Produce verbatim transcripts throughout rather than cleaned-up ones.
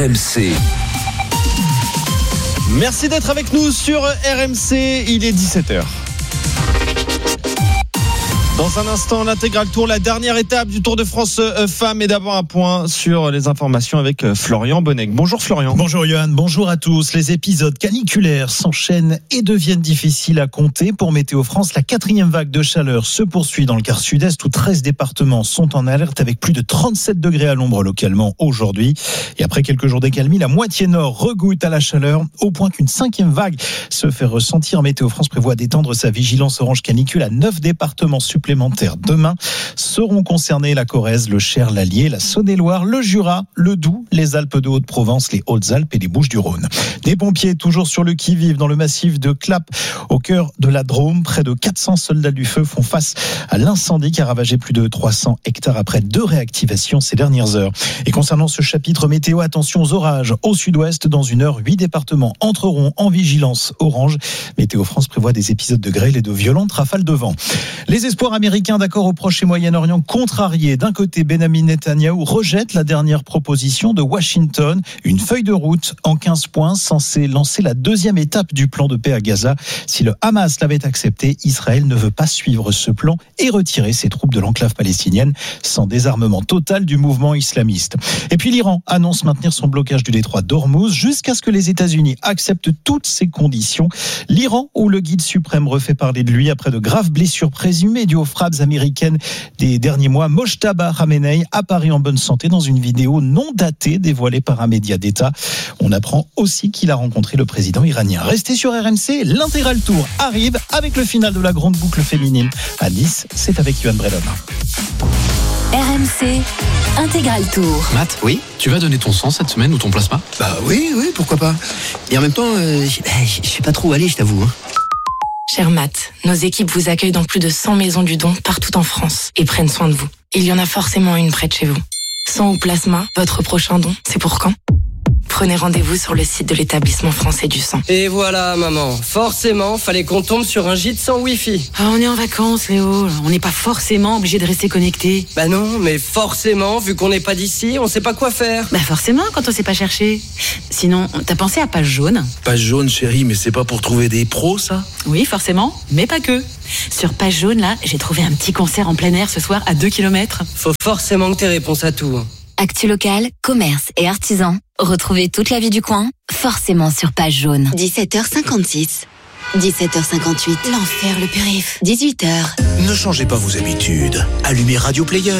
R M C. Merci d'être avec nous sur R M C, il est dix-sept heures. Dans un instant, l'intégral tour, la dernière étape du Tour de France euh, femmes. Et d'abord un point sur les informations avec euh, Florian Bonnec. Bonjour Florian. Bonjour Johan, bonjour à tous. Les épisodes caniculaires s'enchaînent et deviennent difficiles à compter. Pour Météo France, la quatrième vague de chaleur se poursuit dans le quart sud-est où treize départements sont en alerte avec plus de trente-sept degrés à l'ombre localement aujourd'hui. Et après quelques jours d'accalmie, la moitié nord regoute à la chaleur au point qu'une cinquième vague se fait ressentir. Météo France prévoit d'étendre sa vigilance orange canicule à neuf départements supplémentaires. Demain seront concernés la Corrèze, le Cher, l'Allier, la Saône-et-Loire, le Jura, le Doubs, les Alpes de Haute-Provence, les Hautes-Alpes et les Bouches-du-Rhône. Des pompiers toujours sur le qui-vive dans le massif de Clappes, au cœur de la Drôme. Près de quatre cents soldats du feu font face à l'incendie qui a ravagé plus de trois cents hectares après deux réactivations ces dernières heures. Et concernant ce chapitre météo, attention aux orages. Au sud-ouest, dans une heure, huit départements entreront en vigilance orange. Météo France prévoit des épisodes de grêle et de violentes rafales de vent. Les espoirs américains d'accord au Proche et Moyen-Orient contrariés. D'un côté, Benjamin Netanyahou rejette la dernière proposition de Washington, une feuille de route en quinze points censée lancer la deuxième étape du plan de paix à Gaza. Si le Hamas l'avait accepté, Israël ne veut pas suivre ce plan et retirer ses troupes de l'enclave palestinienne sans désarmement total du mouvement islamiste. Et puis l'Iran annonce maintenir son blocage du détroit d'Ormuz jusqu'à ce que les États-Unis acceptent toutes ces conditions. L'Iran, où le guide suprême refait parler de lui après de graves blessures présumées dues aux frappes américaine des derniers mois. Mojtaba Khamenei apparaît en bonne santé dans une vidéo non datée dévoilée par un média d'État. On apprend aussi qu'il a rencontré le président iranien. Restez sur R M C, l'intégral tour arrive avec le final de la grande boucle féminine à Nice. C'est avec Johan Bredon. R M C, intégral tour. Matt, oui, tu vas donner ton sang cette semaine ou ton plasma ? Bah oui, oui, pourquoi pas. Et en même temps, euh, je sais pas trop où aller, je t'avoue. Hein. Cher Matt, nos équipes vous accueillent dans plus de cent maisons du don partout en France et prennent soin de vous. Il y en a forcément une près de chez vous. Sang ou plasma, votre prochain don, c'est pour quand ? Prenez rendez-vous sur le site de l'établissement français du sang. Et voilà, maman. Forcément, fallait qu'on tombe sur un gîte sans Wi-Fi. Ah, on est en vacances, Léo. On n'est pas forcément obligé de rester connecté. Bah non, mais forcément, vu qu'on n'est pas d'ici, on sait pas quoi faire. Bah forcément, quand on sait pas chercher. Sinon, t'as pensé à Page Jaune ? Page Jaune, chérie, mais c'est pas pour trouver des pros, ça ? Oui, forcément, mais pas que. Sur Page Jaune, là, j'ai trouvé un petit concert en plein air ce soir à deux kilomètres. Faut forcément que t'aies réponse à tout. Actu local, commerce et artisans. Retrouvez toute la vie du coin, forcément sur Page Jaune. dix-sept heures cinquante-six. dix-sept heures cinquante-huit. L'enfer, le périph. dix-huit heures. Ne changez pas vos habitudes. Allumez Radio Player.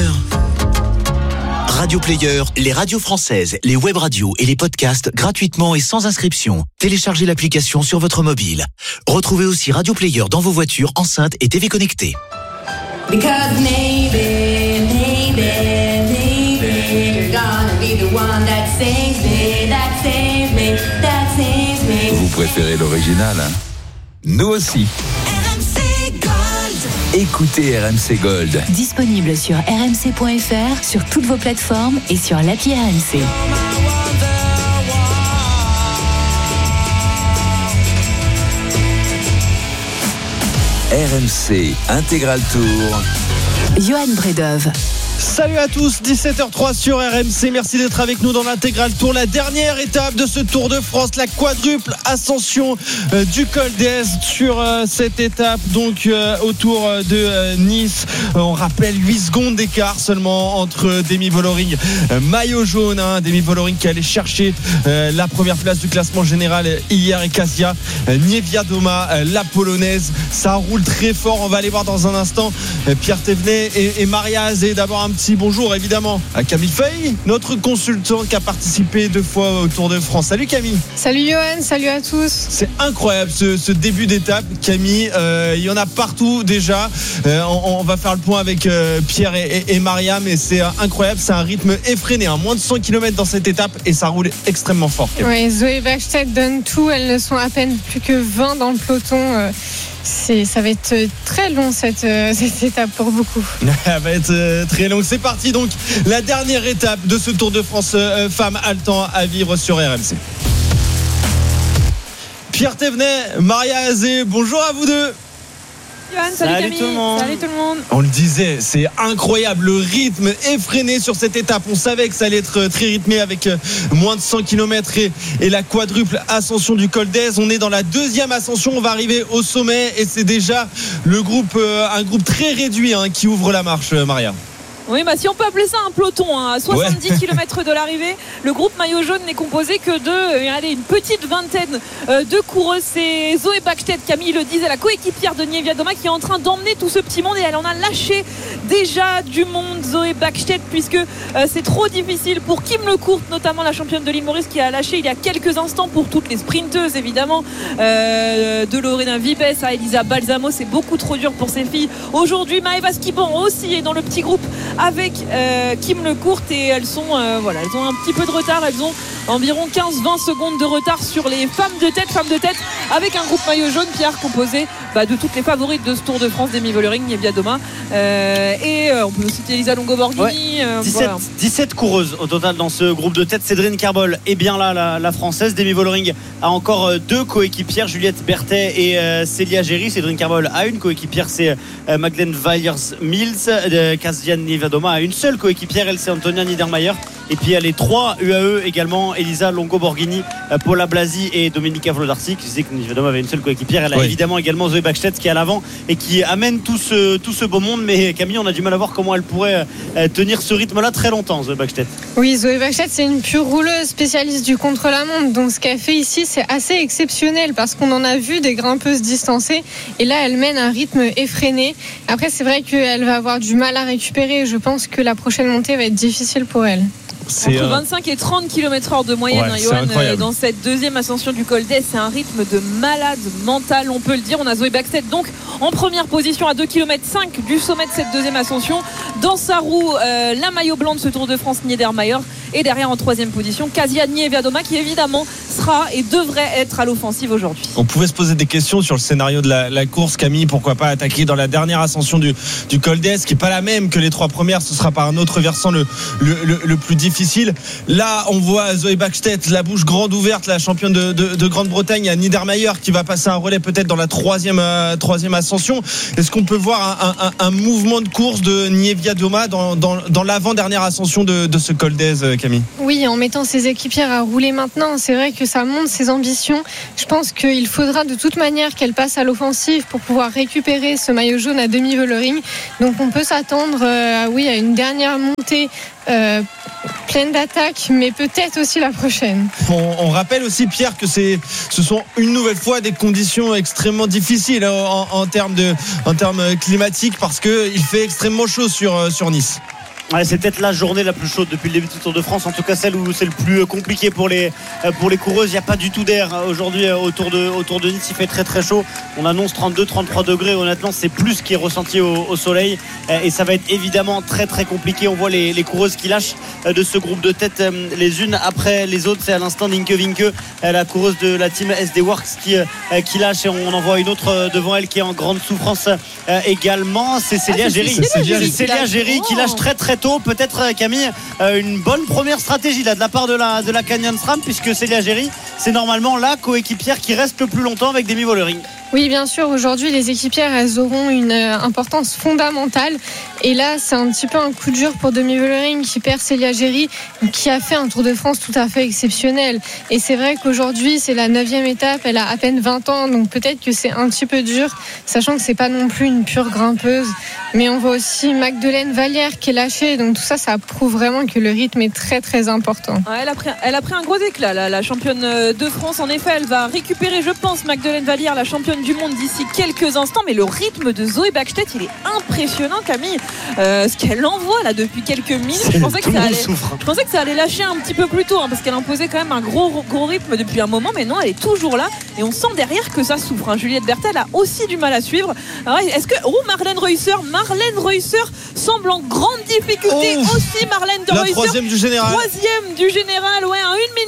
Radio Player, les radios françaises, les web radios et les podcasts gratuitement et sans inscription. Téléchargez l'application sur votre mobile. Retrouvez aussi Radio Player dans vos voitures, enceintes et T V connectées. Because maybe, maybe, maybe you're gonna be the one that saves me, that saves me, that saves me. Vous préférez l'original, hein ? Nous aussi. R M C Gold. Écoutez R M C Gold. Disponible sur r m c point f r, sur toutes vos plateformes et sur l'appli R M C. R M C Intégral Tour. Johan Bredov. Salut à tous, dix-sept heures zéro trois sur R M C. Merci d'être avec nous dans l'intégral tour. La dernière étape de ce Tour de France, la quadruple ascension euh, du col d'Est sur euh, cette étape, donc euh, autour de euh, Nice. Euh, on rappelle huit secondes d'écart seulement entre Demi Vollering, euh, maillot jaune, hein, Demi Vollering qui allait chercher euh, la première place du classement général hier, et Kasia euh, Niewiadoma, euh, la polonaise. Ça roule très fort. On va aller voir dans un instant euh, Pierre Thévenet et, et Maria Azé. D'abord un petit bonjour évidemment à Camille Fay, notre consultante qui a participé deux fois au Tour de France. Salut Camille. Salut Johan, salut à tous. C'est incroyable ce, ce début d'étape Camille, euh, il y en a partout déjà. euh, on, on va faire le point avec euh, Pierre et, et, et Maria, mais c'est euh, incroyable, c'est un rythme effréné, hein. Moins de cent kilomètres dans cette étape et ça roule extrêmement fort. Oui, Zoé Bachstedt donne tout, elles ne sont à peine plus que vingt dans le peloton. euh, C'est, ça va être très long cette, euh, cette étape pour beaucoup. Ça va être euh, très long. C'est parti donc, la dernière étape de ce Tour de France euh, femmes haletant à vivre sur R M C. Pierre Thévenet, Maria Azé, bonjour à vous deux. Johan, salut, Salut Camille. tout le monde. Salut tout le monde. On le disait, c'est incroyable, le rythme effréné sur cette étape. On savait que ça allait être très rythmé avec moins de cent kilomètres et, et la quadruple ascension du Col d'Èze. On est dans la deuxième ascension, on va arriver au sommet et c'est déjà le groupe, un groupe très réduit hein, qui ouvre la marche, Maria. Oui, bah si on peut appeler ça un peloton, hein, à soixante-dix ouais. kilomètres de l'arrivée, le groupe maillot jaune n'est composé que de euh, allez, une petite vingtaine euh, de coureuses. C'est Zoé Bachstedt, Camille le disait, la coéquipière de Nievia Doma, qui est en train d'emmener tout ce petit monde et elle en a lâché déjà du monde, Zoé Bachstedt, puisque euh, c'est trop difficile pour Kim Lecourt, notamment la championne de l'île Maurice, qui a lâché il y a quelques instants pour toutes les sprinteuses évidemment, euh, de Lorena Vibes à Elisa Balsamo. C'est beaucoup trop dur pour ces filles aujourd'hui. Maëva Skiban aussi est dans le petit groupe avec euh, Kim Lecourt et elles sont euh, voilà, elles ont un petit peu de retard, elles ont environ quinze à vingt secondes de retard sur les femmes de tête, femmes de tête avec un groupe maillot jaune, Pierre, composé bah, de toutes les favorites de ce Tour de France, Demi Vollering, Nievia Doma euh, et euh, on peut citer Elisa Longo-Borghini. Ouais. euh, dix-sept, voilà. dix-sept coureuses au total dans ce groupe de tête. Cédrine Carbol est bien là, la, la française. Demi Vollering a encore deux coéquipières, Juliette Berthet et euh, Célia Géry. Cédrine Carbol a une coéquipière, c'est euh, Madeleine Weyers-Mills. euh, Kazian Nievia Doma a une seule coéquipière, elle c'est Antonia Niedermayer. Et puis il y a les trois U A E également, Elisa Longo-Borghini, Paula Blasi et Dominika Vlodarczyk. Je disais que Nievia Doma avait une seule coéquipière. Elle a oui. évidemment également Zoé Bachstedt qui est à l'avant et qui amène tout ce, tout ce beau monde. Mais Camille, on a du mal à voir comment elle pourrait tenir ce rythme-là très longtemps, Zoé Bachstedt. Oui, Zoé Bachstedt, c'est une pure rouleuse spécialiste du contre-la-montre. Donc ce qu'elle fait ici, c'est assez exceptionnel parce qu'on en a vu des grimpeuses distancées. Et là, elle mène un rythme effréné. Après, c'est vrai qu'elle va avoir du mal à récupérer. Je pense que la prochaine montée va être difficile pour elle. C'est entre vingt-cinq et trente kilomètres heure de moyenne, ouais, hein, Johan, euh, dans cette deuxième ascension du Col d'Èze. C'est un rythme de malade mental, on peut le dire. On a Zoé Bachstedt donc en première position à deux virgule cinq kilomètres du sommet de cette deuxième ascension. Dans sa roue, euh, la maillot blanc de ce Tour de France, Niedermayer. Et derrière en troisième position, Kasia Nievia Doma, qui évidemment sera et devrait être à l'offensive aujourd'hui. On pouvait se poser des questions sur le scénario de la, la course, Camille. Pourquoi pas attaquer dans la dernière ascension du, du Col d'Èze, qui n'est pas la même que les trois premières. Ce sera par un autre versant le, le, le, le plus difficile. Là, on voit Zoé Bachstedt, la bouche grande ouverte, la championne de, de, de Grande-Bretagne, à Niedermayer, qui va passer un relais peut-être dans la troisième, euh, troisième ascension. Est-ce qu'on peut voir un, un, un mouvement de course de Nievia Doma dans, dans, dans l'avant-dernière ascension de, de ce Col d'Èze, Camille? Oui, en mettant ses équipières à rouler maintenant, c'est vrai que ça montre ses ambitions. Je pense qu'il faudra de toute manière qu'elle passe à l'offensive pour pouvoir récupérer ce maillot jaune à Demi Vollering. Donc on peut s'attendre euh, oui, à une dernière montée euh, pleine d'attaques, mais peut-être aussi la prochaine. On, on rappelle aussi, Pierre, que c'est, ce sont une nouvelle fois des conditions extrêmement difficiles hein, en, en, termes de, en termes climatiques, parce qu'il fait extrêmement chaud sur, sur Nice. Ouais, c'est peut-être la journée la plus chaude depuis le début du Tour de France, en tout cas celle où c'est le plus compliqué pour les, pour les coureuses. Il n'y a pas du tout d'air aujourd'hui autour de, autour de Nice, il fait très très chaud. On annonce trente-deux à trente-trois degrés, honnêtement c'est plus ce qui est ressenti au, au soleil et ça va être évidemment très très compliqué. On voit les, les coureuses qui lâchent de ce groupe de tête les unes après les autres. C'est à l'instant Nienke Winke, la coureuse de la team S D Works qui, qui lâche, et on en voit une autre devant elle qui est en grande souffrance également. C'est Célia Géry, Célia Géry qui lâche très très tôt. Peut-être Camille une bonne première stratégie là de la part de la, de la Canyon SRAM, puisque Célia Géry c'est normalement la coéquipière qui reste le plus longtemps avec Demi Vollering. Oui, bien sûr, aujourd'hui les équipières elles auront une importance fondamentale et là c'est un petit peu un coup dur pour Demi Vollering qui perd Célia Géry, qui a fait un Tour de France tout à fait exceptionnel, et c'est vrai qu'aujourd'hui c'est la neuvième étape, elle a à peine vingt ans, donc peut-être que c'est un petit peu dur, sachant que c'est pas non plus une pure grimpeuse. Mais on voit aussi Magdeleine Vallière qui est lâchée, donc tout ça ça prouve vraiment que le rythme est très très important. Ouais, elle, a pris, elle a pris un gros éclat là, la championne de France. En effet, elle va récupérer, je pense, Magdeleine Vallière, la championne du monde, d'ici quelques instants. Mais le rythme de Zoé Bachstedt, il est impressionnant, Camille. Euh, ce qu'elle envoie là depuis quelques minutes, je pensais, que ça allait, je pensais que ça allait lâcher un petit peu plus tôt, hein, parce qu'elle imposait quand même un gros gros rythme depuis un moment. Mais non, elle est toujours là et on sent derrière que ça souffre. Hein. Juliette Berthet a aussi du mal à suivre. Alors, est-ce que oh Marlène Reusser, Marlène Reusser semble en grande difficulté oh, aussi. Marlène de la Reusser, troisième du général. Troisième du général, ouais, à une minute douze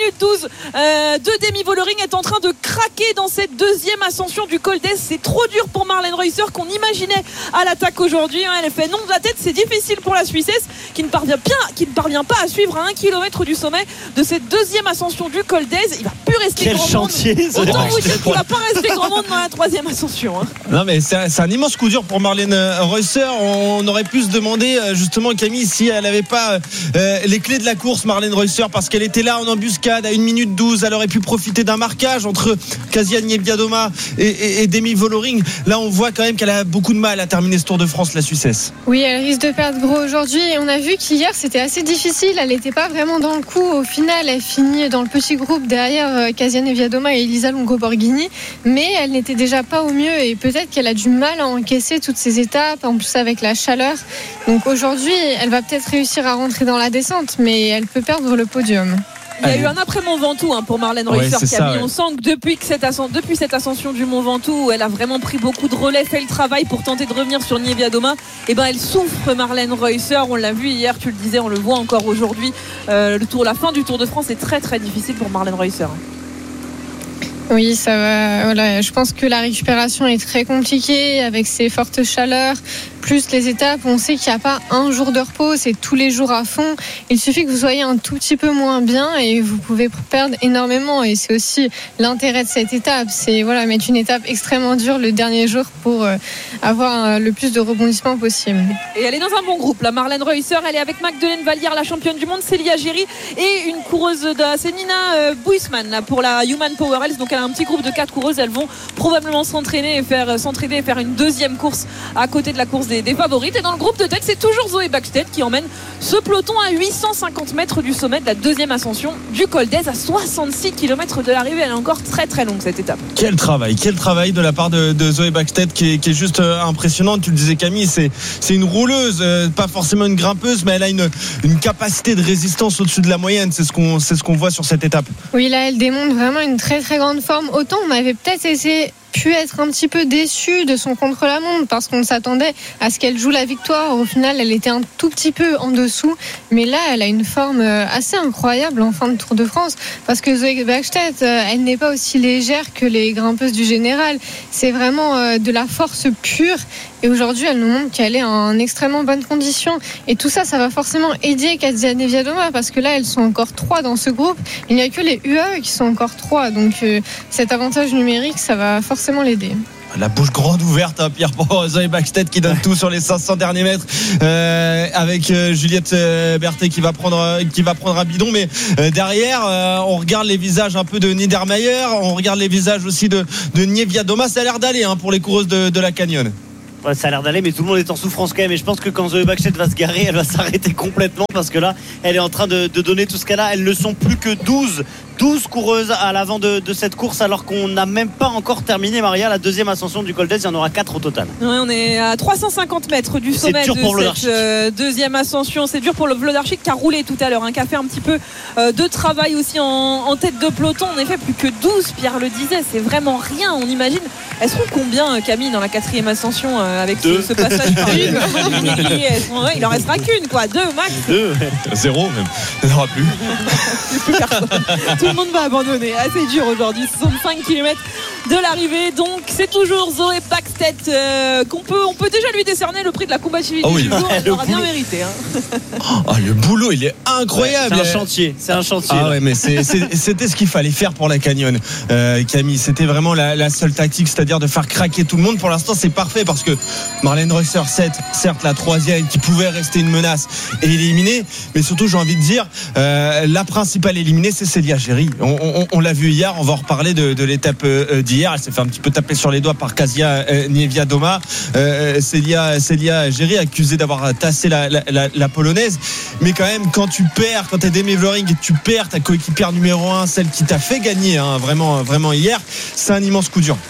douze euh, de Demi Vollering est en train de craquer dans cette deuxième ascension du Col d'Este. C'est trop dur pour Marlène Reusser qu'on imaginait à l'attaque aujourd'hui. Elle fait non de la tête, c'est difficile pour la Suissesse qui ne parvient, bien, qui ne parvient pas à suivre à un kilomètre du sommet de cette deuxième ascension du Col d'Este. Il va plus rester Quel grand chantier, monde. ce Autant vous chantier. dire qu'il va pas rester grand monde dans la troisième ascension. Hein. Non mais c'est un, c'est un immense coup dur pour Marlène Reusser. On aurait pu se demander justement, Camille, si elle n'avait pas euh, les clés de la course, Marlène Reusser, parce qu'elle était là en embuscade à une minute douze. Elle aurait pu profiter d'un marquage entre Kasia Niewiadoma et, et, et Demi Vollering. Là on voit quand même qu'elle a beaucoup de mal à terminer ce Tour de France, la Suissesse. Oui, elle risque de perdre gros aujourd'hui. Et on a vu qu'hier c'était assez difficile. Elle n'était pas vraiment dans le coup. Au final, elle finit dans le petit groupe derrière Kasia Niewiadoma et Elisa Longo-Borghini. Mais elle n'était déjà pas au mieux et peut-être qu'elle a du mal à encaisser toutes ces étapes, en plus avec la chaleur. Donc aujourd'hui, elle va peut-être réussir à rentrer dans la descente, mais elle peut perdre le podium. Il y a eu un après Mont Ventoux hein, pour Marlène Ouais, Reusser, c'est Camille. ça, ouais. On sent que depuis, que cette ascension, depuis cette ascension du Mont Ventoux, où elle a vraiment pris beaucoup de relais, fait le travail pour tenter de revenir sur Niewiadoma, et ben elle souffre, Marlène Reusser. On l'a vu hier, tu le disais, on le voit encore aujourd'hui. Euh, le tour, la fin du Tour de France est très très difficile pour Marlène Reusser. Oui, ça va. Voilà, je pense que la récupération est très compliquée avec ces fortes chaleurs, plus les étapes. On sait qu'il n'y a pas un jour de repos, c'est tous les jours à fond. Il suffit que vous soyez un tout petit peu moins bien et vous pouvez perdre énormément. Et c'est aussi l'intérêt de cette étape, c'est voilà mettre une étape extrêmement dure le dernier jour pour euh, avoir euh, le plus de rebondissements possible. Et elle est dans un bon groupe, la Marlène Reusser. Elle est avec Magdeleine Vallière, la championne du monde, Célia Géry et une coureuse de, c'est Nina euh, Buisman là, pour la Human Power Health. Donc elle a un petit groupe de quatre coureuses. Elles vont probablement s'entraîner et faire s'entraider et faire une deuxième course à côté de la course des, des favorites. Et dans le groupe de tête, c'est toujours Zoé Bäckstedt qui emmène ce peloton à huit cent cinquante mètres du sommet de la deuxième ascension du Col d'Este, à soixante-six kilomètres de l'arrivée. Elle est encore très très longue cette étape. Quel travail, quel travail de la part de, de Zoé Bäckstedt qui est, qui est juste euh, impressionnante. Tu le disais, Camille, c'est, c'est une rouleuse, euh, pas forcément une grimpeuse, mais elle a une, une capacité de résistance au-dessus de la moyenne. C'est ce qu'on, c'est ce qu'on voit sur cette étape. Oui, là, elle démontre vraiment une très très grande forme. Autant on avait peut-être essayé pu être un petit peu déçue de son contre-la-montre parce qu'on s'attendait à ce qu'elle joue la victoire. Au final, elle était un tout petit peu en dessous, mais là, elle a une forme assez incroyable en fin de Tour de France parce que Zoé Bäckstedt, elle n'est pas aussi légère que les grimpeuses du général. C'est vraiment de la force pure. Et aujourd'hui, elle nous montre qu'elle est en extrêmement bonne condition. Et tout ça, ça va forcément aider Kasia Niewiadoma parce que là, elles sont encore trois dans ce groupe. Il n'y a que les U A E qui sont encore trois. Donc, euh, cet avantage numérique, ça va forcément l'aider. La bouche grande ouverte, hein, Pierre, pour Zoé Bäckstedt qui donne tout sur les cinq cents derniers mètres euh, avec euh, Juliette euh, Berthet qui va prendre euh, qui va prendre un bidon. Mais euh, derrière, euh, on regarde les visages un peu de Niedermayer, on regarde les visages aussi de, de Niewiadoma. Ça a l'air d'aller hein, pour les coureuses de, de la Canyon. Ouais, ça a l'air d'aller, mais tout le monde est en souffrance quand même. Et je pense que quand Zoé Bäckstedt va se garer, elle va s'arrêter complètement parce que là, elle est en train de, de donner tout ce qu'elle a. Elles ne sont plus que douze. douze coureuses à l'avant de, de cette course, alors qu'on n'a même pas encore terminé, Maria, la deuxième ascension du Col d'Este. Il y en aura quatre au total. Ouais, on est à trois cent cinquante mètres du sommet de cette euh, deuxième ascension. C'est dur pour le Vlodarczyk qui a roulé tout à l'heure, hein, qui a fait un petit peu euh, de travail aussi en, en tête de peloton. En effet, plus que douze, Pierre le disait, c'est vraiment rien. On imagine. Elles seront combien, Camille, dans la quatrième ascension euh, avec ce, ce passage par une ouais, il en restera qu'une, quoi. Deux max. Deux, ouais. Zéro même. Il n'y en aura plus. plus personne. Tout le monde va abandonner. Assez dur aujourd'hui. soixante-cinq kilomètres de l'arrivée. Donc c'est toujours Zoé Bäckstedt euh, qu'on peut, on peut déjà lui décerner le prix de la combativité oh oui. du jour. Elle aura bien mérité. Hein. Oh, le boulot, il est incroyable. Ouais, c'est un chantier. C'est un chantier. Ah ouais, mais c'est, c'est, c'était ce qu'il fallait faire pour la Canyon, euh, Camille. C'était vraiment la, la seule tactique, c'est-à-dire de faire craquer tout le monde. Pour l'instant, c'est parfait parce que Marlène Reusser, certes la troisième, qui pouvait rester une menace, est éliminée. Mais surtout, j'ai envie de dire, euh, la principale éliminée, c'est Célia Géry. On, on, on l'a vu hier. On va en reparler de, de l'étape euh, d'hier. Elle s'est fait un petit peu taper sur les doigts par Kasia euh, Niewiadoma. Euh, Célia, Célia Géry accusée d'avoir tassé la, la, la, la polonaise. Mais quand même, quand tu perds, quand t'es Demi Vollering et tu perds ta coéquipière numéro un, celle qui t'a fait gagner, hein, vraiment, vraiment hier, c'est un immense coup dur.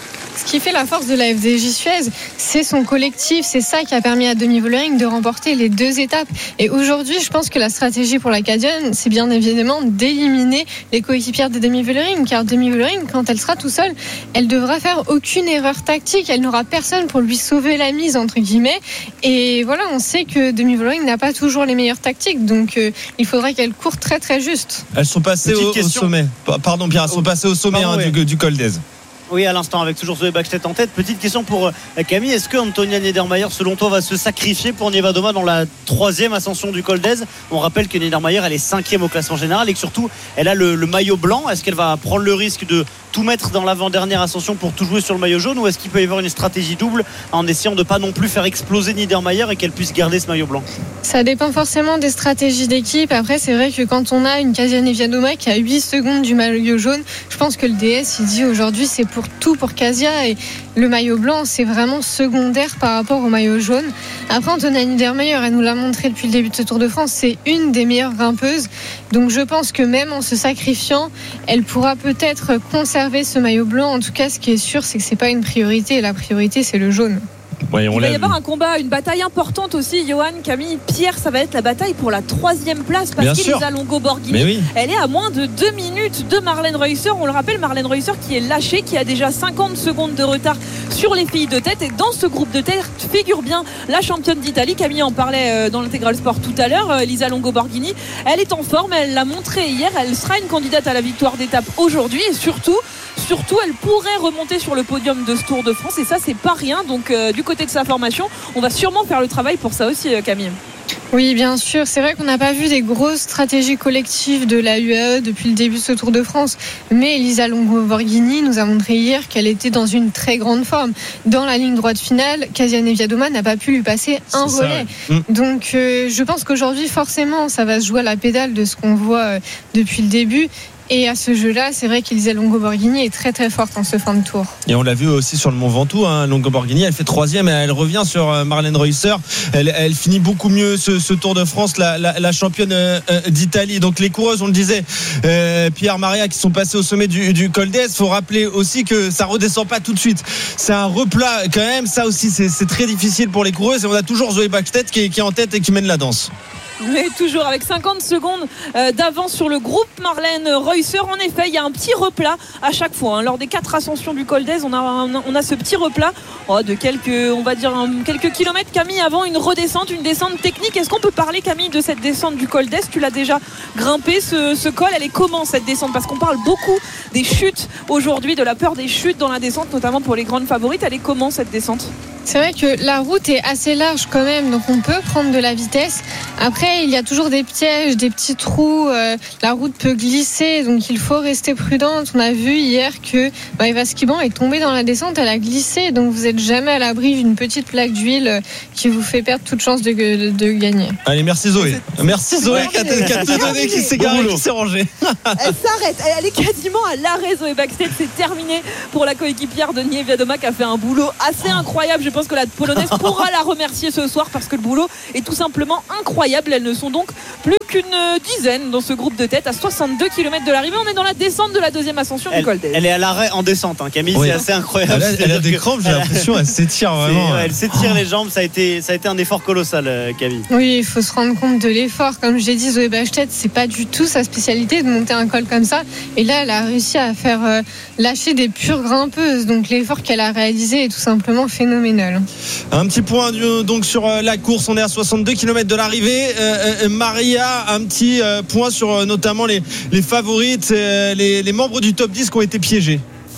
ce qui fait la force de la F D J Suez, c'est son collectif. C'est ça qui a permis à Demi Vollering de remporter les deux étapes. Et aujourd'hui, je pense que la stratégie pour la Canadienne, c'est bien évidemment d'éliminer les coéquipières de Demi Vollering. Car Demi Vollering, quand elle sera tout seule, elle devra faire aucune erreur tactique. Elle n'aura personne pour lui sauver la mise, entre guillemets. Et voilà, on sait que Demi Vollering n'a pas toujours les meilleures tactiques. Donc, euh, il faudrait qu'elle court très très juste. Elles sont passées au, au sommet. Pardon Pierre, elles sont passées au sommet Pardon, hein, ouais. du, du Col d'Aise. Oui, à l'instant, avec toujours Zoé Bachstedt en tête. Petite question pour Camille. Est-ce que Antonia Niedermayer, selon toi, va se sacrifier pour Niewiadoma dans la troisième ascension du Col d'Aise? On rappelle que Niedermayer, elle est cinquième au classement général et que surtout, elle a le, le maillot blanc. Est-ce qu'elle va prendre le risque de tout mettre dans l'avant-dernière ascension pour tout jouer sur le maillot jaune, ou est-ce qu'il peut y avoir une stratégie double en essayant de ne pas non plus faire exploser Niedermayer et qu'elle puisse garder ce maillot blanc? Ça dépend forcément des stratégies d'équipe. Après, c'est vrai que quand on a une Kasia Niewiadoma qui a huit secondes du maillot jaune, je pense que le D S, il dit aujourd'hui, c'est pour tout pour Kasia, et le maillot blanc, c'est vraiment secondaire par rapport au maillot jaune. Après, Antonia Niedermayer, elle nous l'a montré depuis le début de ce Tour de France, c'est une des meilleures grimpeuses. Donc je pense que même en se sacrifiant, elle pourra peut-être conserver ce maillot blanc. En tout cas, ce qui est sûr, c'est que c'est pas une priorité. La priorité, c'est le jaune. Ouais, on Il va y vu. avoir un combat, une bataille importante aussi, Johan, Camille, Pierre, ça va être la bataille pour la troisième place parce qu'Elisa Longo Borghini, oui. elle est à moins de deux minutes de Marlène Reusser. On le rappelle, Marlène Reusser qui est lâchée, qui a déjà cinquante secondes de retard sur les filles de tête, et dans ce groupe de tête figure bien la championne d'Italie. Camille en parlait dans l'Intégral Sport tout à l'heure, Elisa Longo Borghini. Elle est en forme, elle l'a montré hier, elle sera une candidate à la victoire d'étape aujourd'hui, et surtout Surtout, elle pourrait remonter sur le podium de ce Tour de France, et ça, c'est pas rien. Donc, euh, du côté de sa formation, on va sûrement faire le travail pour ça aussi, Camille. Oui, bien sûr. C'est vrai qu'on n'a pas vu des grosses stratégies collectives de la U A E depuis le début de ce Tour de France. Mais Elisa Longo Borghini nous a montré hier qu'elle était dans une très grande forme. Dans la ligne droite finale, Kasia Niewiadoma n'a pas pu lui passer un c'est relais. Ça, ouais. Donc, euh, je pense qu'aujourd'hui, forcément, ça va se jouer à la pédale de ce qu'on voit euh, depuis le début. Et à ce jeu-là, c'est vrai qu'Elisa Longo Borghini est très très forte en ce fin de tour. Et on l'a vu aussi sur le Mont Ventoux, hein, Longo Borghini, elle fait troisième et elle revient sur Marlène Reusser. Elle, elle finit beaucoup mieux ce, ce Tour de France, la, la, la championne euh, d'Italie. Donc les coureuses, on le disait, euh, Pierre Maria qui sont passées au sommet du, du Col d'Aise. Il faut rappeler aussi que ça redescend pas tout de suite. C'est un replat quand même. Ça aussi, c'est, c'est très difficile pour les coureuses. Et on a toujours Zoé Bachstedt qui est, qui est en tête et qui mène la danse. Mais toujours avec cinquante secondes d'avance sur le groupe Marlène Reusser. En effet, il y a un petit replat à chaque fois. Hein. Lors des quatre ascensions du Col d'Aise, on a, on a ce petit replat oh, de quelques, on va dire, quelques kilomètres, Camille, avant une redescente, une descente technique. Est-ce qu'on peut parler, Camille, de cette descente du Col d'Aise? Tu l'as déjà grimpé, ce, ce col. Elle est comment, cette descente? Parce qu'on parle beaucoup des chutes aujourd'hui, de la peur des chutes dans la descente, notamment pour les grandes favorites. Elle est comment, cette descente? C'est vrai que la route est assez large quand même, donc on peut prendre de la vitesse. Après, il y a toujours des pièges, des petits trous, euh, la route peut glisser, donc il faut rester prudente. On a vu hier que bah, Eva Skiban est tombée dans la descente, elle a glissé, donc vous n'êtes jamais à l'abri d'une petite plaque d'huile qui vous fait perdre toute chance de, de, de gagner. Allez, merci Zoé. Merci Zoé qui a tout donné, qui s'est garé, qui s'est rangé. Elle s'arrête, elle est quasiment à l'arrêt, Zoé Bachstedt. C'est terminé pour la coéquipière de Niewiadoma qui a fait un boulot assez incroyable. Je pense que la Polonaise pourra la remercier ce soir parce que le boulot est tout simplement incroyable. Elles ne sont donc plus qu'une dizaine dans ce groupe de tête à soixante-deux kilomètres de l'arrivée. On est dans la descente de la deuxième ascension elle, du Col d'Aise. Elle est à l'arrêt en descente, hein, Camille, oui. C'est assez incroyable. Elle a, elle a des crampes, j'ai l'impression, elle s'étire vraiment. Ouais, elle s'étire les jambes, ça a été, ça a été un effort colossal, Camille. Oui, il faut se rendre compte de l'effort. Comme j'ai dit, Zoé Bachstedt, c'est pas du tout sa spécialité de monter un col comme ça. Et là, elle a réussi à faire euh, lâcher des pures grimpeuses. Donc l'effort qu'elle a réalisé est tout simplement phénoménal. Un petit point donc sur la course, on est à soixante-deux kilomètres de l'arrivée. Euh, Maria, un petit euh, point sur euh, notamment les, les favorites, euh, les, les membres du top dix qui ont été piégés.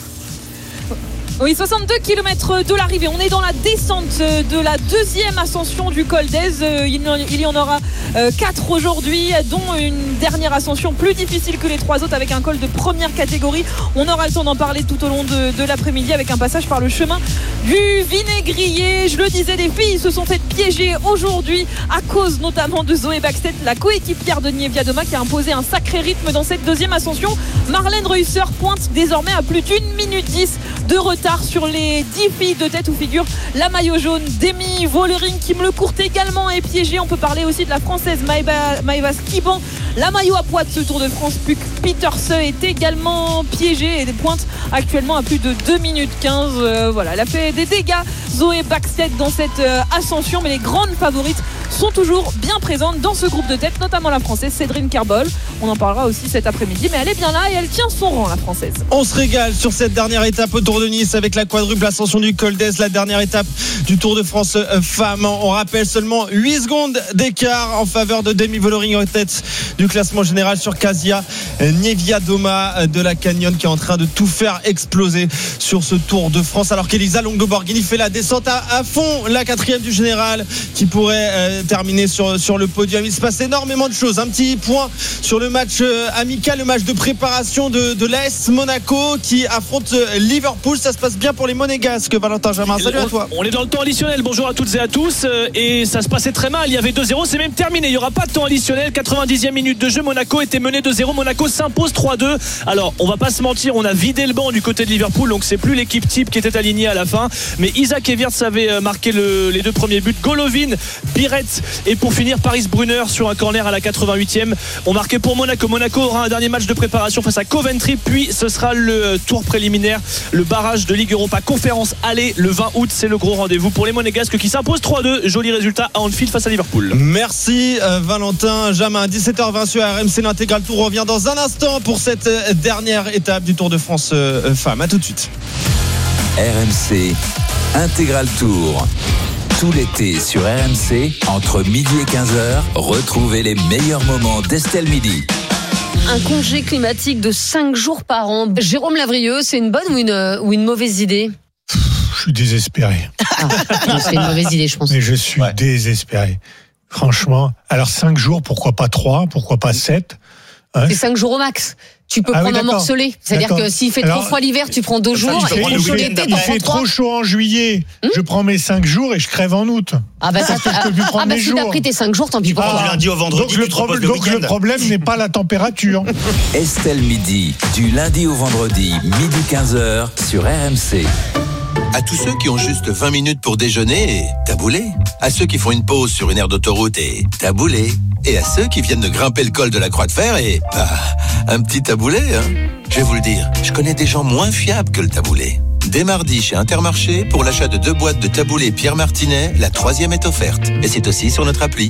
Oui, soixante-deux kilomètres de l'arrivée. On est dans la descente de la deuxième ascension du Col d'Aise. Il y en aura quatre aujourd'hui, dont une dernière ascension plus difficile que les trois autres avec un col de première catégorie. On aura le temps d'en parler tout au long de, de l'après-midi avec un passage par le chemin du Vinaigrier. Je le disais, les filles se sont faites piéger aujourd'hui à cause notamment de Zoé Bachstedt, la coéquipière de Niewiadoma, qui a imposé un sacré rythme dans cette deuxième ascension. Marlène Reusser pointe désormais à plus d'une minute dix de retard sur les dix filles de tête où figure la maillot jaune. Demi Vollering, Kim Le Court également est piégée. On peut parler aussi de la française Maëva, Maëva Skiban, la maillot à poids de ce Tour de France. Peters est également piégé et pointe actuellement à plus de deux minutes quinze. Euh, voilà, elle a fait des dégâts, Zoé Bäckstedt, dans cette euh, ascension, mais les grandes favorites sont toujours bien présentes dans ce groupe de tête, notamment la française Cédrine Kerbol. On en parlera aussi cet après-midi, mais elle est bien là et elle tient son rang, la française. On se régale sur cette dernière étape au Tour de Nice avec la quadruple ascension du Col d'Ez, la dernière étape du Tour de France femmes. On rappelle seulement huit secondes d'écart en faveur de Demi Vollering en tête du classement général sur Kasia Niewiadoma de la Canyon, qui est en train de tout faire exploser sur ce Tour de France, alors qu'Elisa Longo-Borghini fait la descente à, à fond, la quatrième du général, qui pourrait euh, terminer sur, sur le podium. Il se passe énormément de choses. Un petit point sur le match euh, amical, le match de préparation de, de l'A S Monaco qui affronte euh, Liverpool. Ça se passe bien pour les Monégasques, Valentin Jamin. Salut à toi. On est dans le temps additionnel. Bonjour à toutes et à tous. Et ça se passait très mal. Il y avait deux zéro. C'est même terminé. Il n'y aura pas de temps additionnel. quatre-vingt-dixième minute de jeu. Monaco était mené deux zéro. Monaco s'impose trois deux. Alors, on va pas se mentir. On a vidé le banc du côté de Liverpool. Donc, c'est plus l'équipe type qui était alignée à la fin. Mais Isaac Everts avait marqué le, les deux premiers buts. Golovin, Biret et pour finir Paris Brunner sur un corner à la quatre-vingt-huitième. On marquait pour Monaco. Monaco aura un dernier match de préparation face à Coventry. Puis, ce sera le tour préliminaire, le barrage de Ligue Europa Conférence aller le vingt août. C'est le gros rendez-vous pour les Monégasques qui s'imposent trois deux. Joli résultat à Anfield face à Liverpool. Merci euh, Valentin Jamin. dix-sept heures vingt sur R M C. L'intégral Tour revient dans un instant pour cette euh, dernière étape du Tour de France euh, femmes. À tout de suite. R M C Intégral Tour. Tout l'été sur R M C, entre midi et quinze heures, retrouvez les meilleurs moments d'Estelle Midi. Un congé climatique de cinq jours par an. Jérôme Lavrieux, c'est une bonne ou une, ou une mauvaise idée ? Je suis désespéré. Ah, non, c'est une mauvaise idée, je pense. Mais je suis ouais. désespéré. Franchement. Alors cinq jours, pourquoi pas trois ? Pourquoi pas sept ? Hein ? C'est cinq jours au max. Tu peux ah prendre oui, un morcelé. C'est-à-dire d'accord. que s'il fait Alors, trop froid l'hiver, tu prends deux jours. Il fait, Et trop chaud l'été, il t'en fait prends trop trois. chaud en juillet. Hum je prends mes cinq jours et je crève en août. Ah bah, ça, je peux plus prendre ah bah mes si jours. t'as pris tes cinq jours, tant pis pour toi. Du lundi au vendredi. Donc, le, pro- le, donc le problème n'est pas la température. Estelle Midi, du lundi au vendredi, midi quinze heures sur R M C. À tous ceux qui ont juste vingt minutes pour déjeuner, et taboulé. À ceux qui font une pause sur une aire d'autoroute et taboulé. Et à ceux qui viennent de grimper le col de la Croix de Fer et bah, un petit taboulé, hein. Je vais vous le dire, je connais des gens moins fiables que le taboulé. Dès mardi chez Intermarché, pour l'achat de deux boîtes de taboulé Pierre Martinet, la troisième est offerte. Et c'est aussi sur notre appli.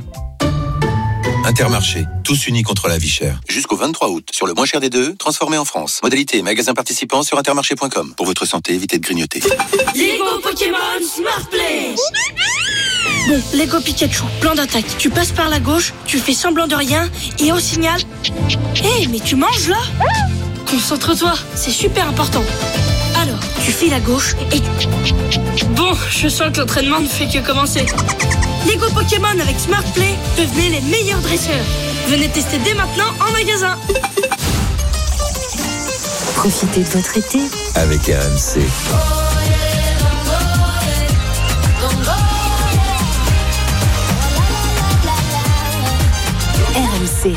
Intermarché, tous unis contre la vie chère. Jusqu'au vingt-trois août, sur le moins cher des deux, transformé en France. Modalité magasin participant sur intermarché point com. Pour votre santé, évitez de grignoter. Lego Pokémon Smart Play. Bon, Lego Pikachu, plan d'attaque. Tu passes par la gauche, tu fais semblant de rien, et au signal... Hé, hey, mais tu manges là ? Concentre-toi, c'est super important. Alors, tu files à gauche et... Bon, je sens que l'entraînement ne fait que commencer. Lego Pokémon avec Smart Play, devenez les meilleurs dresseurs. Venez tester dès maintenant en magasin. Profitez de votre été avec R M C. R M C.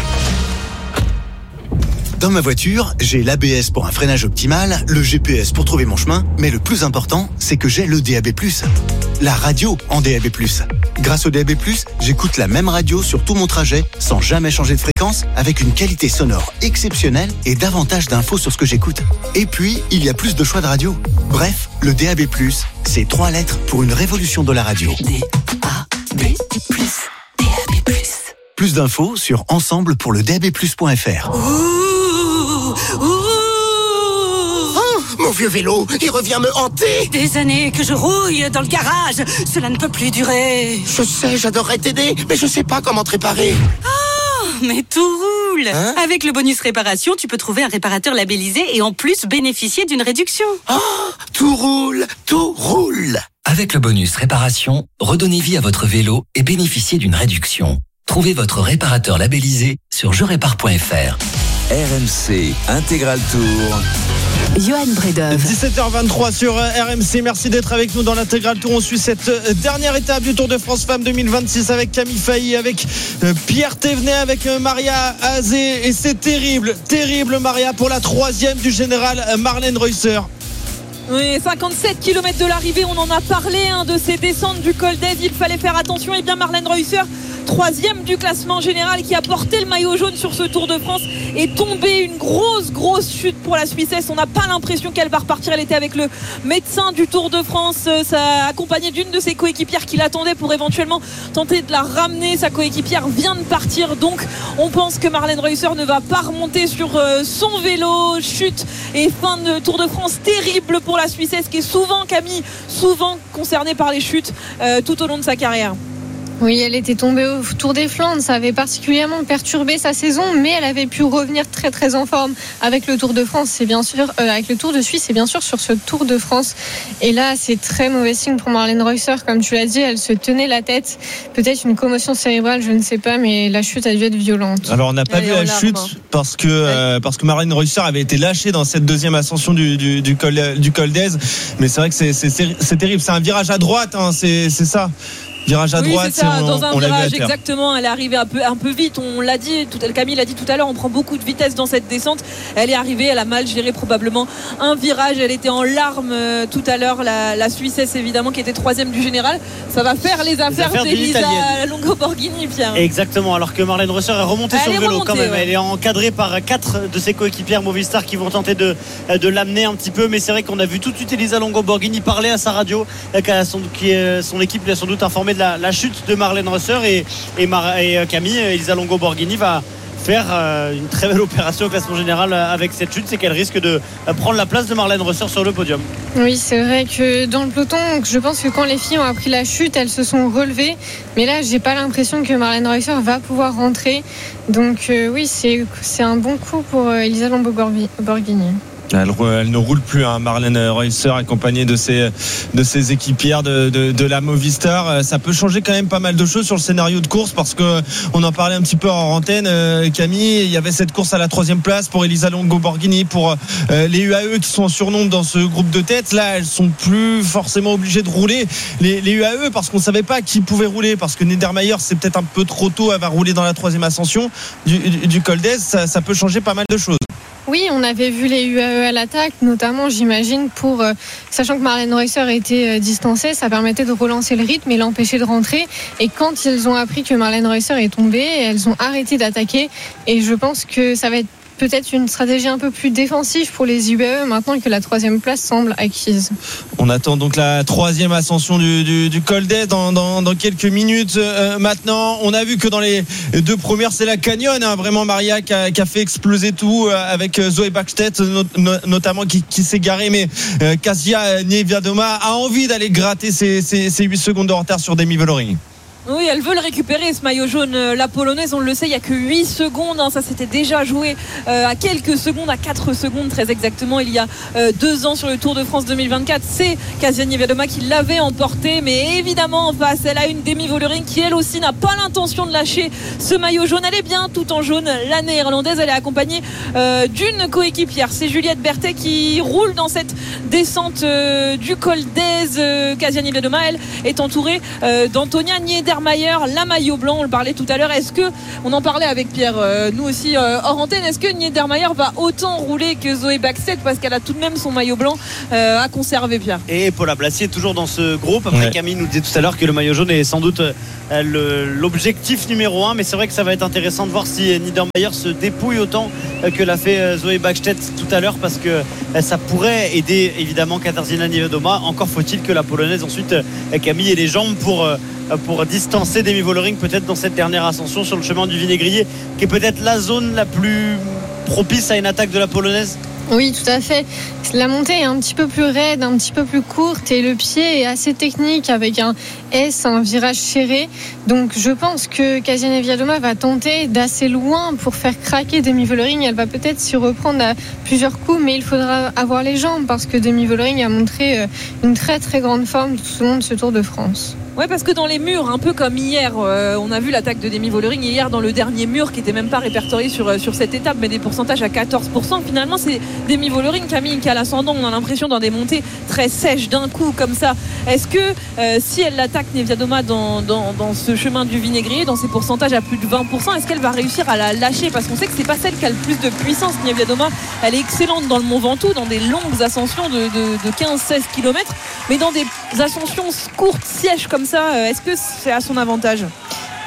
Dans ma voiture, j'ai l'A B S pour un freinage optimal, le G P S pour trouver mon chemin, mais le plus important, c'est que j'ai le D A B plus. La radio en D A B plus. Grâce au D A B plus, j'écoute la même radio sur tout mon trajet, sans jamais changer de fréquence, avec une qualité sonore exceptionnelle et davantage d'infos sur ce que j'écoute. Et puis, il y a plus de choix de radio. Bref, le D A B plus, c'est trois lettres pour une révolution de la radio. D A B plus. D A B plus. Plus d'infos sur ensemble pour le D A B plus point F R. Ouh, ouh. Oh, mon vieux vélo, il revient me hanter. Des années que je rouille dans le garage, cela ne peut plus durer. Je sais, j'adorerais t'aider, mais je sais pas comment te réparer. Oh, mais tout roule. Hein? Avec le bonus réparation, tu peux trouver un réparateur labellisé et en plus bénéficier d'une réduction. Oh, tout roule, tout roule. Avec le bonus réparation, redonnez vie à votre vélo et bénéficiez d'une réduction. Trouvez votre réparateur labellisé sur je répare point F R. R M C Intégral Tour. Johan Bredov. dix-sept heures vingt-trois sur R M C. Merci d'être avec nous dans l'Intégral Tour. On suit cette dernière étape du Tour de France Femmes deux mille vingt-six avec Camille Failly, avec Pierre Thévenet, avec Maria Azé. Et c'est terrible, terrible Maria pour la troisième du général Marlène Reusser. Oui, cinquante-sept kilomètres de l'arrivée, on en a parlé hein, de ces descentes du col d'Ez. Il fallait faire attention. Et bien Marlène Reusser troisième du classement général, qui a porté le maillot jaune sur ce Tour de France, est tombée. Une grosse grosse chute pour la Suissesse. On n'a pas l'impression qu'elle va repartir. Elle était avec le médecin du Tour de France, ça, accompagnée d'une de ses coéquipières qui l'attendait pour éventuellement tenter de la ramener. Sa coéquipière vient de partir, donc on pense que Marlène Reusser ne va pas remonter sur son vélo. Chute et fin de Tour de France terrible pour la Suissesse, qui est souvent, Camille, souvent concernée par les chutes euh, tout au long de sa carrière. Oui, elle était tombée au Tour des Flandres, ça avait particulièrement perturbé sa saison, mais elle avait pu revenir très très en forme avec le Tour de France, c'est bien sûr, euh, avec le Tour de Suisse, et bien sûr sur ce Tour de France. Et là, c'est très mauvais signe pour Marlène Reusser, comme tu l'as dit, elle se tenait la tête, peut-être une commotion cérébrale, je ne sais pas, mais la chute a dû être violente. Alors on n'a pas elle vu la chute parce que euh, parce que Marlène Reusser avait été lâchée dans cette deuxième ascension du du, du col du col d'Aise, mais c'est vrai que c'est c'est, c'est terrible, c'est un virage à droite, hein, c'est c'est ça. Virage à oui, droite, c'est ça, on, dans un on virage exactement. Elle est arrivée un peu, un peu vite. On l'a dit, tout, Camille l'a dit tout à l'heure. On prend beaucoup de vitesse dans cette descente. Elle est arrivée, elle a mal géré probablement un virage. Elle était en larmes euh, tout à l'heure. La, la Suissesse évidemment qui était troisième du général. Ça va faire les affaires, affaires d'Elisa Longo-Borghini, Pierre. Exactement. Alors que Marlène Reusser est remontée elle sur le vélo remontée, quand même. Ouais. Elle est encadrée par quatre de ses coéquipières Movistar qui vont tenter de, de l'amener un petit peu. Mais c'est vrai qu'on a vu tout de suite Elisa Longo-Borghini parler à sa radio, son, qui est, son équipe lui a sans doute informé de la, la chute de Marlène Reusser et, et, Mar- et Camille. Elisa Longo-Borghini va faire euh, une très belle opération au classement général avec cette chute, c'est qu'elle risque de prendre la place de Marlène Reusser sur le podium. Oui, c'est vrai que dans le peloton, je pense que quand les filles ont appris la chute, elles se sont relevées, mais là j'ai pas l'impression que Marlène Reusser va pouvoir rentrer, donc euh, oui, c'est, c'est un bon coup pour euh, Elisa Longo-Borghini. Elle, elle ne roule plus, hein, Marlène Reusser, accompagnée de ses, de ses équipières de, de, de la Movistar. Ça peut changer quand même pas mal de choses sur le scénario de course, parce que on en parlait un petit peu en antenne, euh, Camille. Il y avait cette course à la troisième place pour Elisa Longo-Borghini, pour euh, les U A E qui sont en surnombre dans ce groupe de tête. Là, elles sont plus forcément obligées de rouler les, les U A E, parce qu'on savait pas qui pouvait rouler, parce que Niedermayer, c'est peut-être un peu trop tôt, elle va rouler dans la troisième ascension du, du, du col d'Aise. Ça, ça peut changer pas mal de choses. Oui, on avait vu les U A E à l'attaque, notamment, j'imagine, pour euh, sachant que Marlène Reusser était euh, distancée, ça permettait de relancer le rythme et l'empêcher de rentrer. Et quand ils ont appris que Marlène Reusser est tombée, elles ont arrêté d'attaquer. Et je pense que ça va être peut-être une stratégie un peu plus défensive pour les U A E maintenant que la troisième place semble acquise. On attend donc la troisième ascension du, du, du col d'Aise dans, dans, dans quelques minutes. Euh, maintenant, on a vu que dans les deux premières, c'est la Canyon, hein, vraiment Maria qui a, qui a fait exploser tout, euh, avec Zoe Bachstedt no, no, notamment qui, qui s'est garée, mais euh, Kasia Niewiadoma a envie d'aller gratter ses, ses, ses huit secondes de retard sur Demi Vollering. Oui, elle veut le récupérer, ce maillot jaune. La polonaise, on le sait, il n'y a que huit secondes, hein. Ça s'était déjà joué euh, à quelques secondes, à quatre secondes très exactement, il y a euh, deux ans sur le Tour de France deux mille vingt-quatre. C'est Kasia Niewiadoma qui l'avait emporté, mais évidemment en face, elle a une Demi Vollering qui elle aussi n'a pas l'intention de lâcher ce maillot jaune. Elle est bien tout en jaune, la néerlandaise. Elle est accompagnée euh, d'une coéquipière, c'est Juliette Berthet qui roule dans cette descente euh, du col d'Aise. euh, Kasia Niewiadoma, elle, est entourée euh, d'Antonia Niedermayer, la maillot blanc, on le parlait tout à l'heure. Est-ce que, on en parlait avec Pierre, euh, nous aussi euh, hors antenne, est-ce que Niedermayer va autant rouler que Zoe Bachstedt, parce qu'elle a tout de même son maillot blanc euh, à conserver, Pierre? Et Paula Blassier toujours dans ce groupe. Après, ouais. Camille nous disait tout à l'heure que le maillot jaune est sans doute euh, le, l'objectif numéro un, mais c'est vrai que ça va être intéressant de voir si Niedermayer se dépouille autant euh, que l'a fait euh, Zoe Bachstedt tout à l'heure, parce que euh, ça pourrait aider évidemment Katarzyna Niewiadoma. Encore faut-il que la polonaise ensuite, euh, Camille, ait les jambes pour euh, pour distancer Demi Vollering peut-être dans cette dernière ascension sur le chemin du Vinaigrier, qui est peut-être la zone la plus propice à une attaque de la polonaise. Oui, tout à fait. La montée est un petit peu plus raide, un petit peu plus courte, et le pied est assez technique avec un S, un virage serré. Donc je pense que Kasia Niewiadoma va tenter d'assez loin pour faire craquer Demi Vollering. Elle va peut-être s'y reprendre à plusieurs coups, mais il faudra avoir les jambes, parce que Demi Vollering a montré une très très grande forme tout au long de ce Tour de France. Ouais, parce que dans les murs, un peu comme hier, euh, on a vu l'attaque de Demi Vollering hier dans le dernier mur qui n'était même pas répertorié sur, sur cette étape, mais des pourcentages à quatorze pour cent. Finalement, c'est Demi Vollering, Camille, qui a l'ascendant. On a l'impression dans des montées très sèches d'un coup comme ça. Est-ce que euh, si elle l'attaque Niewiadoma dans, dans, dans ce chemin du Vinaigrier, dans ses pourcentages à plus de vingt pour cent, est-ce qu'elle va réussir à la lâcher? Parce qu'on sait que c'est pas celle qui a le plus de puissance, Niewiadoma. Elle est excellente dans le Mont Ventoux, dans des longues ascensions de, de, de quinze à seize kilomètres, mais dans des ascensions courtes, sèches comme ça, est-ce que c'est à son avantage?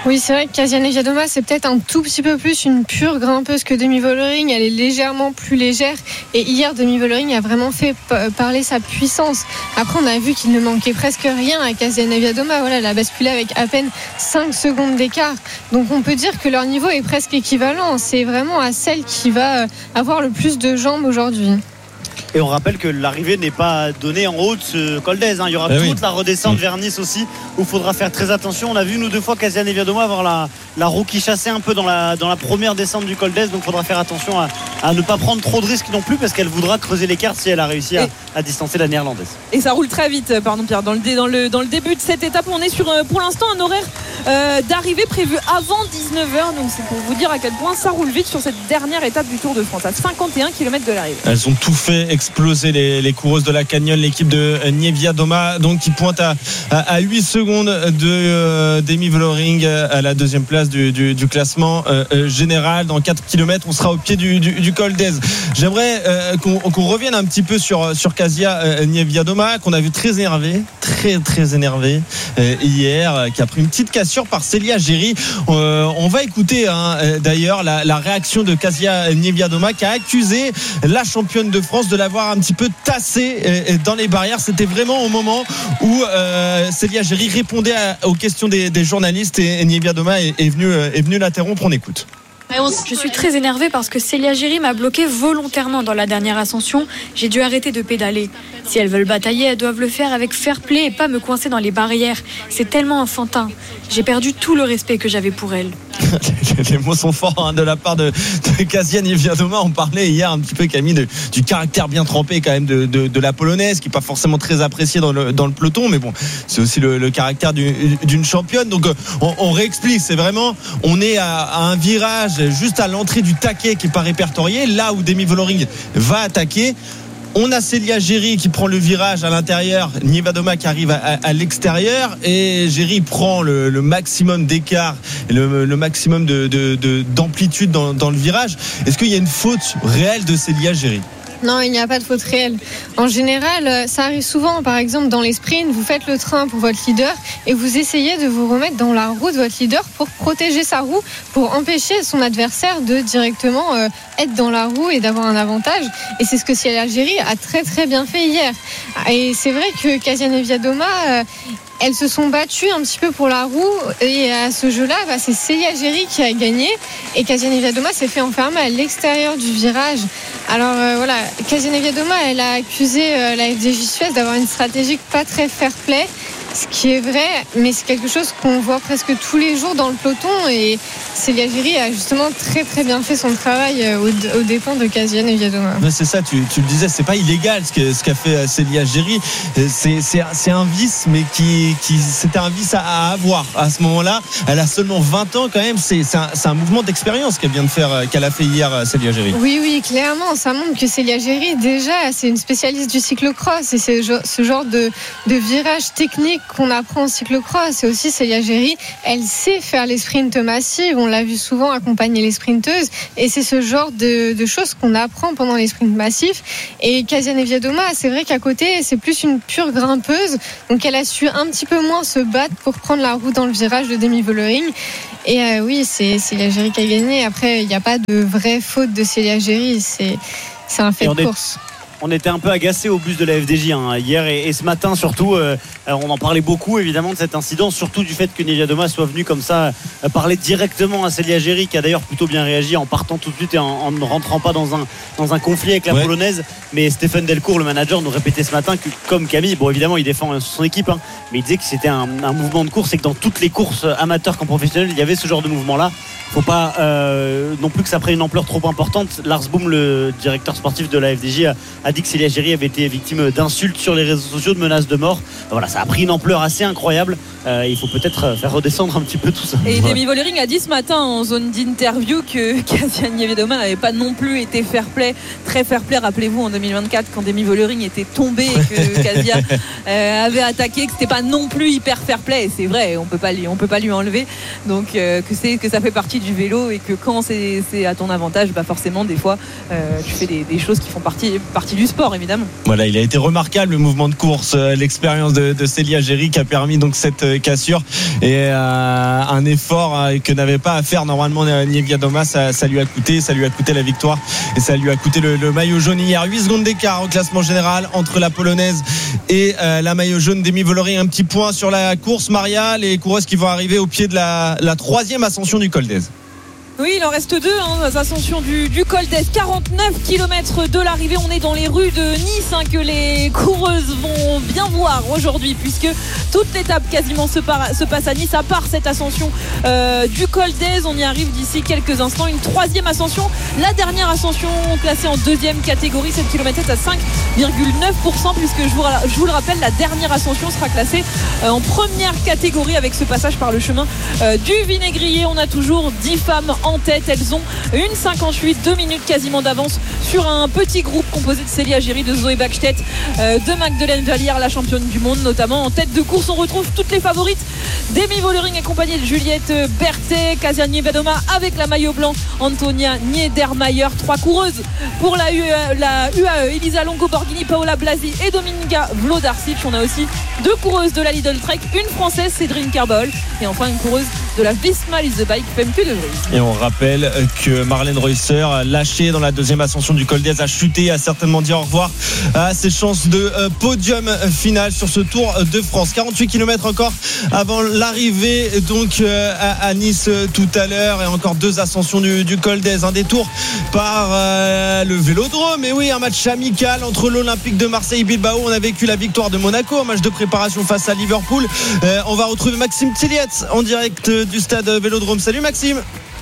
Oui, c'est vrai que Kasia Niewiadoma, c'est peut-être un tout petit peu plus une pure grimpeuse que Demi Vollering. Elle est légèrement plus légère. Et hier, Demi Vollering a vraiment fait p- parler sa puissance. Après, on a vu qu'il ne manquait presque rien à Kasia Niewiadoma. Voilà, elle a basculé avec à peine cinq secondes d'écart. Donc, on peut dire que leur niveau est presque équivalent. C'est vraiment à celle qui va avoir le plus de jambes aujourd'hui. Et on rappelle que l'arrivée n'est pas donnée en haut de ce col d'Aise, hein. Il y aura eh toute oui. la redescente mmh. vers Nice aussi, où il faudra faire très attention. On a vu une ou deux fois Kasia Niewiadoma avoir la, la roue qui chassait un peu dans la, dans la première descente du col d'Aise. Donc il faudra faire attention à, à ne pas prendre trop de risques non plus, parce qu'elle voudra creuser l'écart si elle a réussi à, à distancer la néerlandaise. Et ça roule très vite, pardon Pierre, dans le, dans le, dans le début de cette étape. On est sur pour l'instant un horaire euh, d'arrivée prévu avant dix-neuf heures. Donc c'est pour vous dire à quel point ça roule vite sur cette dernière étape du Tour de France, à cinquante et un kilomètres de l'arrivée. Elles ont tout fait exploser les, les coureuses de la Canyon, l'équipe de Niewiadoma, donc qui pointe à, à, à huit secondes de euh, Demi Vollering à la deuxième place du, du, du classement euh, général. Dans quatre kilomètres, on sera au pied du, du, du col d'Aise. J'aimerais euh, qu'on, qu'on revienne un petit peu sur, sur Kasia euh, Niewiadoma, qu'on a vu très énervée, très très énervée euh, hier, euh, qui a pris une petite cassure par Célia Géry. Euh, on va écouter hein, d'ailleurs la, la réaction de Kasia Niewiadoma, qui a accusé la championne de France de l'avoir un petit peu tassée dans les barrières. C'était vraiment au moment où euh, Célia Géry répondait à, aux questions des, des journalistes, et, et Niewiadoma est, est venue est venue l'interrompre. On écoute. Je suis très énervée parce que Célia Géry m'a bloqué volontairement dans la dernière ascension. J'ai dû arrêter de pédaler. Si elles veulent batailler, elles doivent le faire avec fair play et pas me coincer dans les barrières. C'est tellement enfantin. J'ai perdu tout le respect que j'avais pour elles. Les mots sont forts hein, de la part de, de Kasia Niewiadoma. On parlait hier un petit peu, Camille, de, du caractère bien trempé quand même de, de, de la polonaise, qui n'est pas forcément très appréciée dans le, dans le peloton, mais bon, c'est aussi le, le caractère du, d'une championne. Donc on, on réexplique, c'est vraiment, on est à, à un virage juste à l'entrée du taquet qui n'est pas répertorié, là où Demi Vollering va attaquer. On a Célia Géry qui prend le virage à l'intérieur, Niewiadoma qui arrive à, à, à l'extérieur, et Géry prend le, le maximum d'écart, le, le maximum de, de, de, d'amplitude dans, dans le virage. Est-ce qu'il y a une faute réelle de Célia Géry ? Non, il n'y a pas de faute réelle. En général, ça arrive souvent. Par exemple, dans les sprints, vous faites le train pour votre leader et vous essayez de vous remettre dans la roue de votre leader pour protéger sa roue, pour empêcher son adversaire de directement euh, être dans la roue et d'avoir un avantage. Et c'est ce que Célia Géry a très très bien fait hier. Et c'est vrai que Kasia Niewiadoma... Euh, elles se sont battues un petit peu pour la roue, et à ce jeu-là, bah, c'est Célia Géry qui a gagné, et Kasia Niewiadoma s'est fait enfermer à l'extérieur du virage. Alors euh, voilà, Kasia Niewiadoma, elle a accusé euh, la F D J Suez d'avoir une stratégie pas très fair-play, ce qui est vrai, mais c'est quelque chose qu'on voit presque tous les jours dans le peloton, et Célia Géry a justement très très bien fait son travail aux, aux dépens de Kasia Niewiadoma. Mais c'est ça, tu, tu le disais, c'est pas illégal ce, que, ce qu'a fait Célia Géry, c'est, c'est, c'est un vice, mais qui, qui c'était un vice à, à avoir à ce moment-là. Elle a seulement vingt ans quand même, c'est, c'est, un, c'est un mouvement d'expérience qu'elle vient de faire, qu'elle a fait hier, Célia Géry. Oui, oui, clairement, ça montre que Célia Géry, déjà, c'est une spécialiste du cyclocross, et c'est ce genre de, de virage technique qu'on apprend en cyclocross. Et aussi Célia Géry, elle sait faire les sprints massifs, on l'a vu souvent accompagner les sprinteuses, et c'est ce genre de, de choses qu'on apprend pendant les sprints massifs. Et Kasia Niewiadoma, c'est vrai qu'à côté c'est plus une pure grimpeuse, donc elle a su un petit peu moins se battre pour prendre la roue dans le virage de Demi Vollering. Et euh, oui, c'est Célia Géry qui a gagné. Après, il n'y a pas de vraie faute de Célia Géry, c'est, c'est un fait de course. On était un peu agacé au bus de la F D J hein, hier et, et ce matin surtout. Euh, on en parlait beaucoup évidemment de cet incident, surtout du fait que Niewiadoma soit venu comme ça euh, parler directement à Célia Géry, qui a d'ailleurs plutôt bien réagi en partant tout de suite et en, en ne rentrant pas dans un, dans un conflit avec la ouais. polonaise. Mais Stéphane Delcourt, le manager, nous répétait ce matin que, comme Camille, bon évidemment il défend son équipe, hein, mais il disait que c'était un, un mouvement de course et que dans toutes les courses amateurs comme professionnelles, il y avait ce genre de mouvement là. Faut pas euh, non plus que ça prenne une ampleur trop importante. Lars Boom, le directeur sportif de la F D J, a, a dit que Célia Géry avait été victime d'insultes sur les réseaux sociaux, de menaces de mort. Voilà, ça a pris une ampleur assez incroyable. Euh, il faut peut-être faire redescendre un petit peu tout ça. Et Demi Vollering a dit ce matin en zone d'interview que Kasia Niewiadoma n'avait pas non plus été fair-play, très fair-play. Rappelez-vous en deux mille vingt-quatre quand Demi Vollering était tombée et que Kasia euh, avait attaqué, que c'était pas non plus hyper fair-play. Et c'est vrai, on peut pas lui, on peut pas lui enlever. Donc euh, que c'est que ça fait partie du vélo et que quand c'est, c'est à ton avantage, bah forcément des fois euh, tu fais des, des choses qui font partie, partie du sport évidemment. Voilà, il a été remarquable le mouvement de course, euh, l'expérience de, de Célia Géry qui a permis donc cette cassure et euh, un effort euh, que n'avait pas à faire normalement Niewiadoma. Ça, ça lui a coûté, ça lui a coûté la victoire et ça lui a coûté le, le maillot jaune hier. huit secondes d'écart au classement général entre la polonaise et euh, la maillot jaune d'Emi Vollering. Un petit point sur la course, Maria, les coureuses qui vont arriver au pied de la, la troisième ascension du Col d'Èze. Oui, il en reste deux, hein, ascensions du, du Col d'Èze. quarante-neuf kilomètres de l'arrivée. On est dans les rues de Nice, hein, que les coureuses vont bien voir aujourd'hui, puisque toute l'étape quasiment se, par, se passe à Nice, à part cette ascension euh, du Col d'Èze. On y arrive d'ici quelques instants. Une troisième ascension, la dernière ascension classée en deuxième catégorie, sept kilomètres à cinq virgule neuf pour cent, puisque je vous, je vous le rappelle, la dernière ascension sera classée euh, en première catégorie avec ce passage par le chemin euh, du Vinaigrier. On a toujours dix femmes en tête. Elles ont une cinquante-huit, deux minutes quasiment d'avance sur un petit groupe composé de Célia Géry, de Zoé Bachstedt, euh, de Magdeleine Vallière, la championne du monde notamment. En tête de course, on retrouve toutes les favorites d'Emi Vollering accompagnée de Juliette Berthet, Kasia Niewiadoma avec la maillot blanc, Antonia Niedermayer. Trois coureuses pour la U A E, la U A E, Elisa Longo-Borghini, Paola Blasi et Dominika Wlodarczyk. On a aussi deux coureuses de la Lidl Trek, une française, Cédrine Carbol, et enfin une coureuse de la Visma Lease the Bike, Femke de Vries. Et on rappelle que Marlène Reusser, lâchée dans la deuxième ascension du Col d'Èze, a chuté, a certainement dit au revoir à ses chances de podium final sur ce Tour de France. quarante-huit kilomètres encore avant l'arrivée donc à Nice tout à l'heure, et encore deux ascensions du, du Col d'Èze. Un détour par euh, le Vélodrome. Et oui, un match amical entre l'Olympique de Marseille et Bilbao. On a vécu la victoire de Monaco, un match de préparation face à Liverpool. Euh, on va retrouver Maxime Tilliette en direct du stade Vélodrome. Salut Maxime.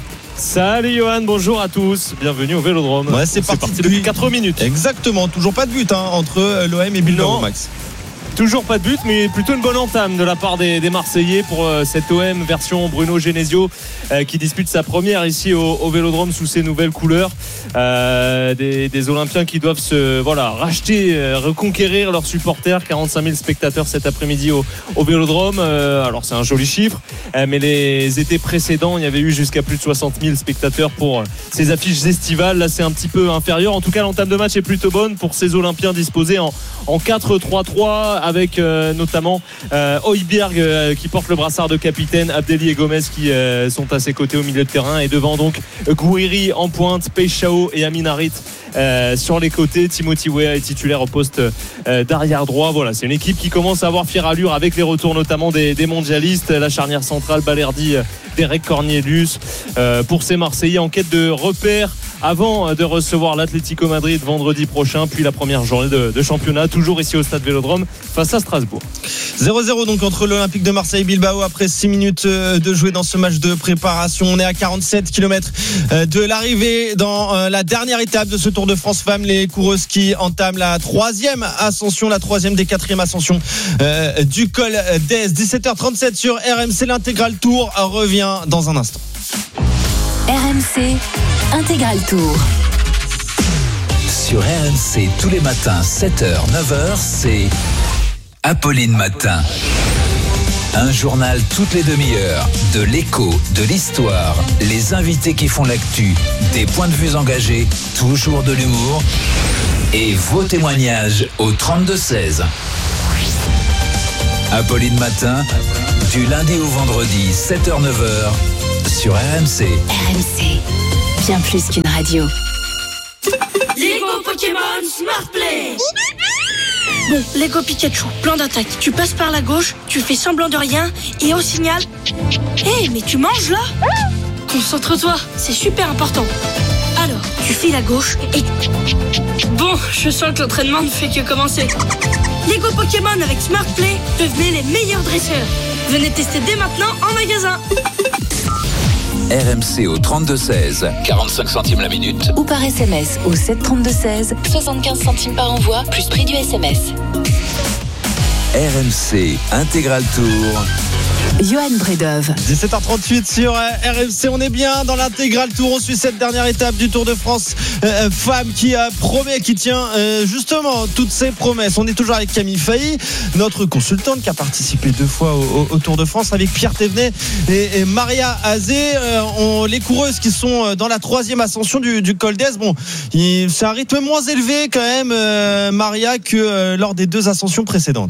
Salut Johan, bonjour à tous, bienvenue au Vélodrome. Ouais, c'est, parti, parti depuis quatre minutes. Exactement, toujours pas de but hein, entre l'O M et Bilbao. Non. Max. Toujours pas de but, mais plutôt une bonne entame de la part des, des Marseillais pour euh, cette O M version Bruno Genesio euh, qui dispute sa première ici au, au Vélodrome sous ses nouvelles couleurs. Euh, des, des Olympiens qui doivent se voilà, racheter, euh, reconquérir leurs supporters. quarante-cinq mille spectateurs cet après-midi au, au Vélodrome. Euh, alors c'est un joli chiffre, euh, mais les étés précédents, il y avait eu jusqu'à plus de soixante mille spectateurs pour ces affiches estivales. Là, c'est un petit peu inférieur. En tout cas, l'entame de match est plutôt bonne pour ces Olympiens disposés en, en quatre trois trois avec euh, notamment euh, Højbjerg euh, qui porte le brassard de capitaine, Abdelli et Gomez qui euh, sont à ses côtés au milieu de terrain, et devant donc Gouiri en pointe, Peixao et Amin Harit euh, sur les côtés. Timothy Weah est titulaire au poste euh, d'arrière droit. Voilà, c'est une équipe qui commence à avoir fière allure avec les retours notamment des, des mondialistes. La charnière centrale, Balerdi, Derek Cornelius. Euh, pour ces Marseillais en quête de repères avant de recevoir l'Atlético Madrid vendredi prochain, puis la première journée de, de championnat, toujours ici au stade Vélodrome face à Strasbourg. zéro zéro donc entre l'Olympique de Marseille et Bilbao après six minutes de jouer dans ce match de préparation. On est à quarante-sept kilomètres de l'arrivée dans la dernière étape de ce Tour de France Femmes. Les coureuses qui entament la troisième ascension, la troisième des quatrièmes ascensions euh, du Col d'Èze. dix-sept heures trente-sept sur R M C. L'intégral Tour revient dans un instant. R M C Intégral Tour. Sur R M C, tous les matins, sept heures, neuf heures, c'est Apolline Matin. Un journal toutes les demi-heures, de l'écho, de l'histoire, les invités qui font l'actu, des points de vue engagés, toujours de l'humour et vos témoignages au trente-deux seize. Apolline Matin, du lundi au vendredi, sept heures, neuf heures, sur R M C. R M C, bien plus qu'une radio. Lego Pokémon Smart Play. Bon, Lego Pikachu, plan d'attaque. Tu passes par la gauche, tu fais semblant de rien, et au signal... Hé, hey, mais tu manges là? Concentre-toi, c'est super important. Alors, tu files à gauche et... Bon, je sens que l'entraînement ne fait que commencer. Lego Pokémon avec Smart Play, devenez les meilleurs dresseurs. Venez tester dès maintenant en magasin. R M C au trente-deux seize, quarante-cinq centimes la minute. Ou par S M S au sept trente-deux seize, soixante-quinze centimes par envoi, plus prix du S M S. R M C Intégral Tour. Johan Bredov. dix-sept heures trente-huit sur R M C, on est bien dans l'intégral tour. On suit cette dernière étape du Tour de France euh, femme qui a promet, qui tient euh, justement toutes ses promesses. On est toujours avec Camille Failly, notre consultante qui a participé deux fois au, au, au Tour de France, avec Pierre Thévenet et, et Maria Azé. Euh, on, les coureuses qui sont dans la troisième ascension du, du Col d'Èze. Bon, il, c'est un rythme moins élevé quand même, euh, Maria, que euh, lors des deux ascensions précédentes.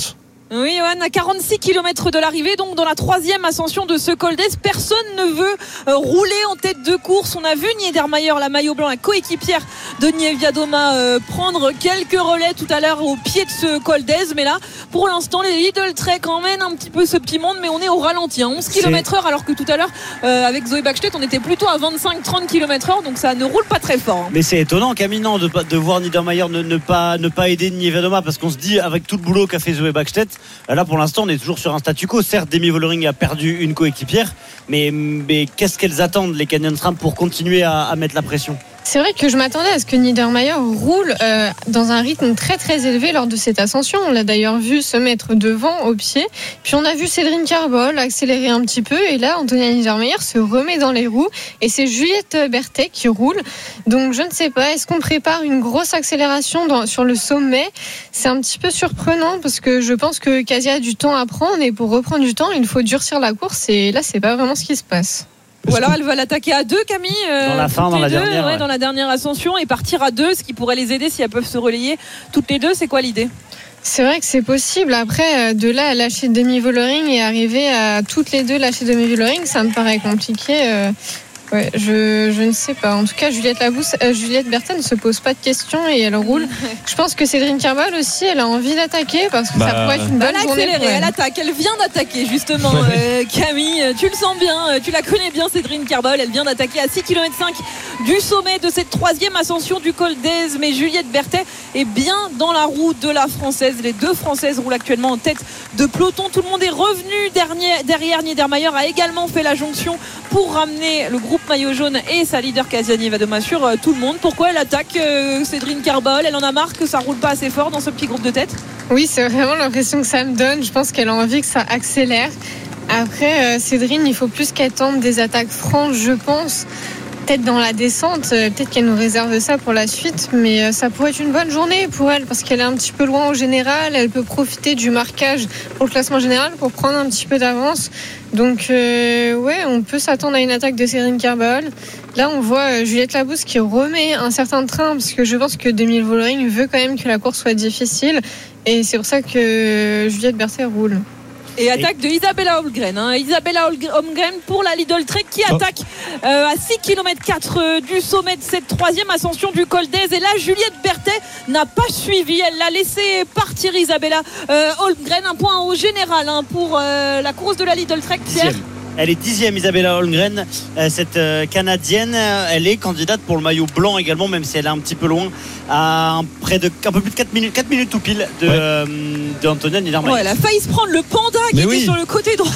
Oui, Johan, à quarante-six kilomètres de l'arrivée, donc dans la troisième ascension de ce Col d'Ez, personne ne veut euh, rouler en tête de course. On a vu Niedermayer, la maillot blanc, la coéquipière de Niewiadoma, euh, prendre quelques relais tout à l'heure au pied de ce Col d'Ez. Mais là, pour l'instant, les Lidl Trek emmènent un petit peu ce petit monde, mais on est au ralenti, hein, onze kilomètres heure, alors que tout à l'heure, euh, avec Zoe Bachstedt, on était plutôt à vingt-cinq trente kilomètres heure, donc ça ne roule pas très fort. Hein. Mais c'est étonnant, Camille, non, de, de voir Niedermayer ne, ne, pas, ne pas aider Niewiadoma, parce qu'on se dit, avec tout le boulot qu'a fait Zoe Bachstedt, là pour l'instant on est toujours sur un statu quo. Certes, Demi Vollering a perdu une coéquipière, mais, mais qu'est-ce qu'elles attendent les Canyon SRAM pour continuer à, à mettre la pression? C'est vrai que je m'attendais à ce que Niedermayer roule euh, dans un rythme très très élevé lors de cette ascension. On l'a d'ailleurs vu se mettre devant au pied. Puis on a vu Cédrine Carbol accélérer un petit peu. Et là, Antonia Niedermayer se remet dans les roues. Et c'est Juliette Berthet qui roule. Donc je ne sais pas, est-ce qu'on prépare une grosse accélération dans, sur le sommet? C'est un petit peu surprenant parce que je pense que Casia a du temps à prendre. Et pour reprendre du temps, il faut durcir la course. Et là, c'est pas vraiment ce qui se passe. Ou alors elle va l'attaquer à deux, Camille, euh, dans la fin, dans la, deux, dernière, ouais, ouais. dans la dernière ascension, et partir à deux, ce qui pourrait les aider si elles peuvent se relayer toutes les deux. C'est quoi l'idée? C'est vrai que c'est possible. Après, de là à lâcher Demi Vollering et arriver à toutes les deux lâcher Demi Vollering, ça me paraît compliqué. Euh, ouais, je, je ne sais pas. En tout cas, Juliette Labousse, euh, Juliette Berthet ne se pose pas de questions et elle roule. Je pense que Cédrine Carbol aussi, elle a envie d'attaquer parce que bah, ça pourrait être une bonne elle journée. Elle, elle attaque, elle vient d'attaquer justement. euh, Camille, tu le sens bien, tu la connais bien, Cédrine Carbol. Elle vient d'attaquer à six kilomètres cinq du sommet de cette troisième ascension du Col d'Ez. Mais Juliette Berthet est bien dans la roue de la Française. Les deux Françaises roulent actuellement en tête de peloton. Tout le monde est revenu derrière, derrière Niedermayer a également fait la jonction pour ramener le groupe maillot jaune et sa leader Casia Niewiadoma sur euh, tout le monde. Pourquoi elle attaque euh, Cédrine Carbol? Elle en a marre que ça roule pas assez fort dans ce petit groupe de tête? Oui, c'est vraiment l'impression que ça me donne. Je pense qu'elle a envie que ça accélère. Après, euh, Cédrine, il faut plus qu'elle tente des attaques franches, je pense. Peut-être dans la descente, euh, peut-être qu'elle nous réserve ça pour la suite, mais euh, ça pourrait être une bonne journée pour elle parce qu'elle est un petit peu loin au général. Elle peut profiter du marquage pour le classement général pour prendre un petit peu d'avance. Donc, euh, ouais, on peut s'attendre à une attaque de Cédrine Carbol. Là, on voit euh, Juliette Labousse qui remet un certain train parce que je pense que Demi Vollering veut quand même que la course soit difficile et c'est pour ça que Juliette Berthet roule. Et attaque de Isabella Holmgren, hein. Isabella Holmgren pour la Lidl Trek qui attaque euh, à six kilomètres quatre euh, du sommet de cette troisième ascension du Col d'Ez. Et là, Juliette Berthet n'a pas suivi. Elle l'a laissé partir, Isabella euh, Holmgren. Un point au général hein, pour euh, la course de la Lidl Trek, Pierre. Elle est dixième, Isabella Holmgren, euh, cette euh, Canadienne. Elle est candidate pour le maillot blanc également, même si elle est un petit peu loin, à un, près de un peu plus de quatre minutes, quatre minutes tout pile de, ouais. euh, de Antonia Niedermayer. Ouais, elle a failli se prendre le panda qui Mais était oui. sur le côté droit.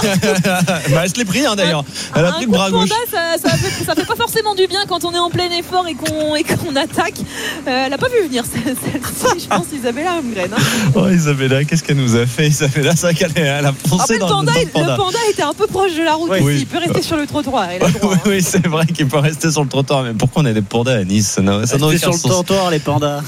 bah, elle se l'est pris hein, d'ailleurs. Elle a un pris le bras gauche. Panda, ça, ça, fait, ça fait pas forcément du bien quand on est en plein effort et qu'on, et qu'on attaque. Euh, elle a pas vu venir celle-ci, je pense, Isabella Holmgren. Hein. Oh, Isabella, qu'est-ce qu'elle nous a fait, Isabella? Ça qu'elle elle a foncé ah, dans le panda. Le panda. Le panda était un peu proche de la route ouais, aussi. Oui. Il peut rester sur le trottoir. Il a droit, oui, oui, c'est vrai qu'il peut rester sur le trottoir. Mais pourquoi on a des pandas à Nice? Ça n'a, ça n'a sur le trottoir, les pandas.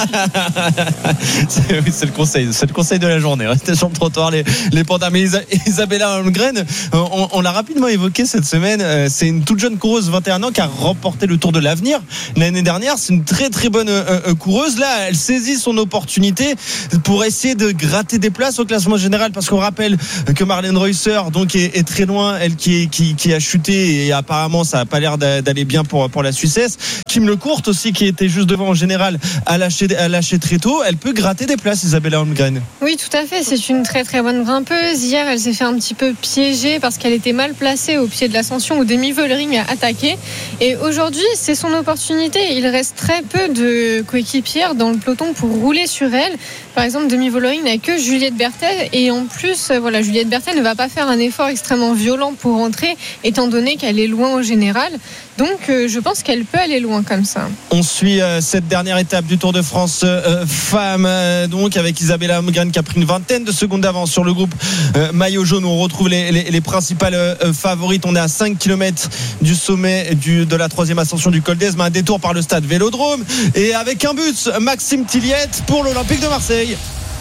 c'est, oui, c'est le conseil. C'est le conseil de la journée. Rester sur le trottoir, les, les pandas. Mais Isa, Isabella Holmgren, on, on l'a rapidement évoqué cette semaine. C'est une toute jeune coureuse, vingt et un ans, qui a remporté le Tour de l'Avenir l'année dernière. C'est une très très bonne euh, coureuse. Là, elle saisit son opportunité pour essayer de gratter des places au classement général. Parce qu'on rappelle que Marlène Reusser, donc, est, est très loin. Elle qui, qui, qui a chuté et apparemment ça n'a pas l'air d'aller bien pour, pour la Suissesse. Kim Lecourt aussi qui était juste devant en général a lâché, a lâché très tôt. Elle peut gratter des places, Isabella Holmgren. Oui, tout à fait. C'est une très très bonne grimpeuse. Hier, elle s'est fait un petit peu piéger parce qu'elle était mal placée au pied de l'ascension où Demi Vollering a attaqué. Et aujourd'hui, c'est son opportunité. Il reste très peu de coéquipières dans le peloton pour rouler sur elle. Par exemple, Demi Vollering n'a que Juliette Berthet et en plus, voilà, Juliette Berthet ne va pas faire un effort extrêmement violent pour rentrer, étant donné qu'elle est loin au général. Donc euh, je pense qu'elle peut aller loin comme ça. On suit euh, cette dernière étape du Tour de France euh, femmes, euh, donc avec Isabella Holmgren qui a pris une vingtaine de secondes d'avance sur le groupe euh, maillot jaune où on retrouve les, les, les principales euh, favorites. On est à cinq kilomètres du sommet du, de la troisième ascension du Col d'Ez, mais un détour par le stade Vélodrome et avec un but, Maxime Tilliette pour l'Olympique de Marseille.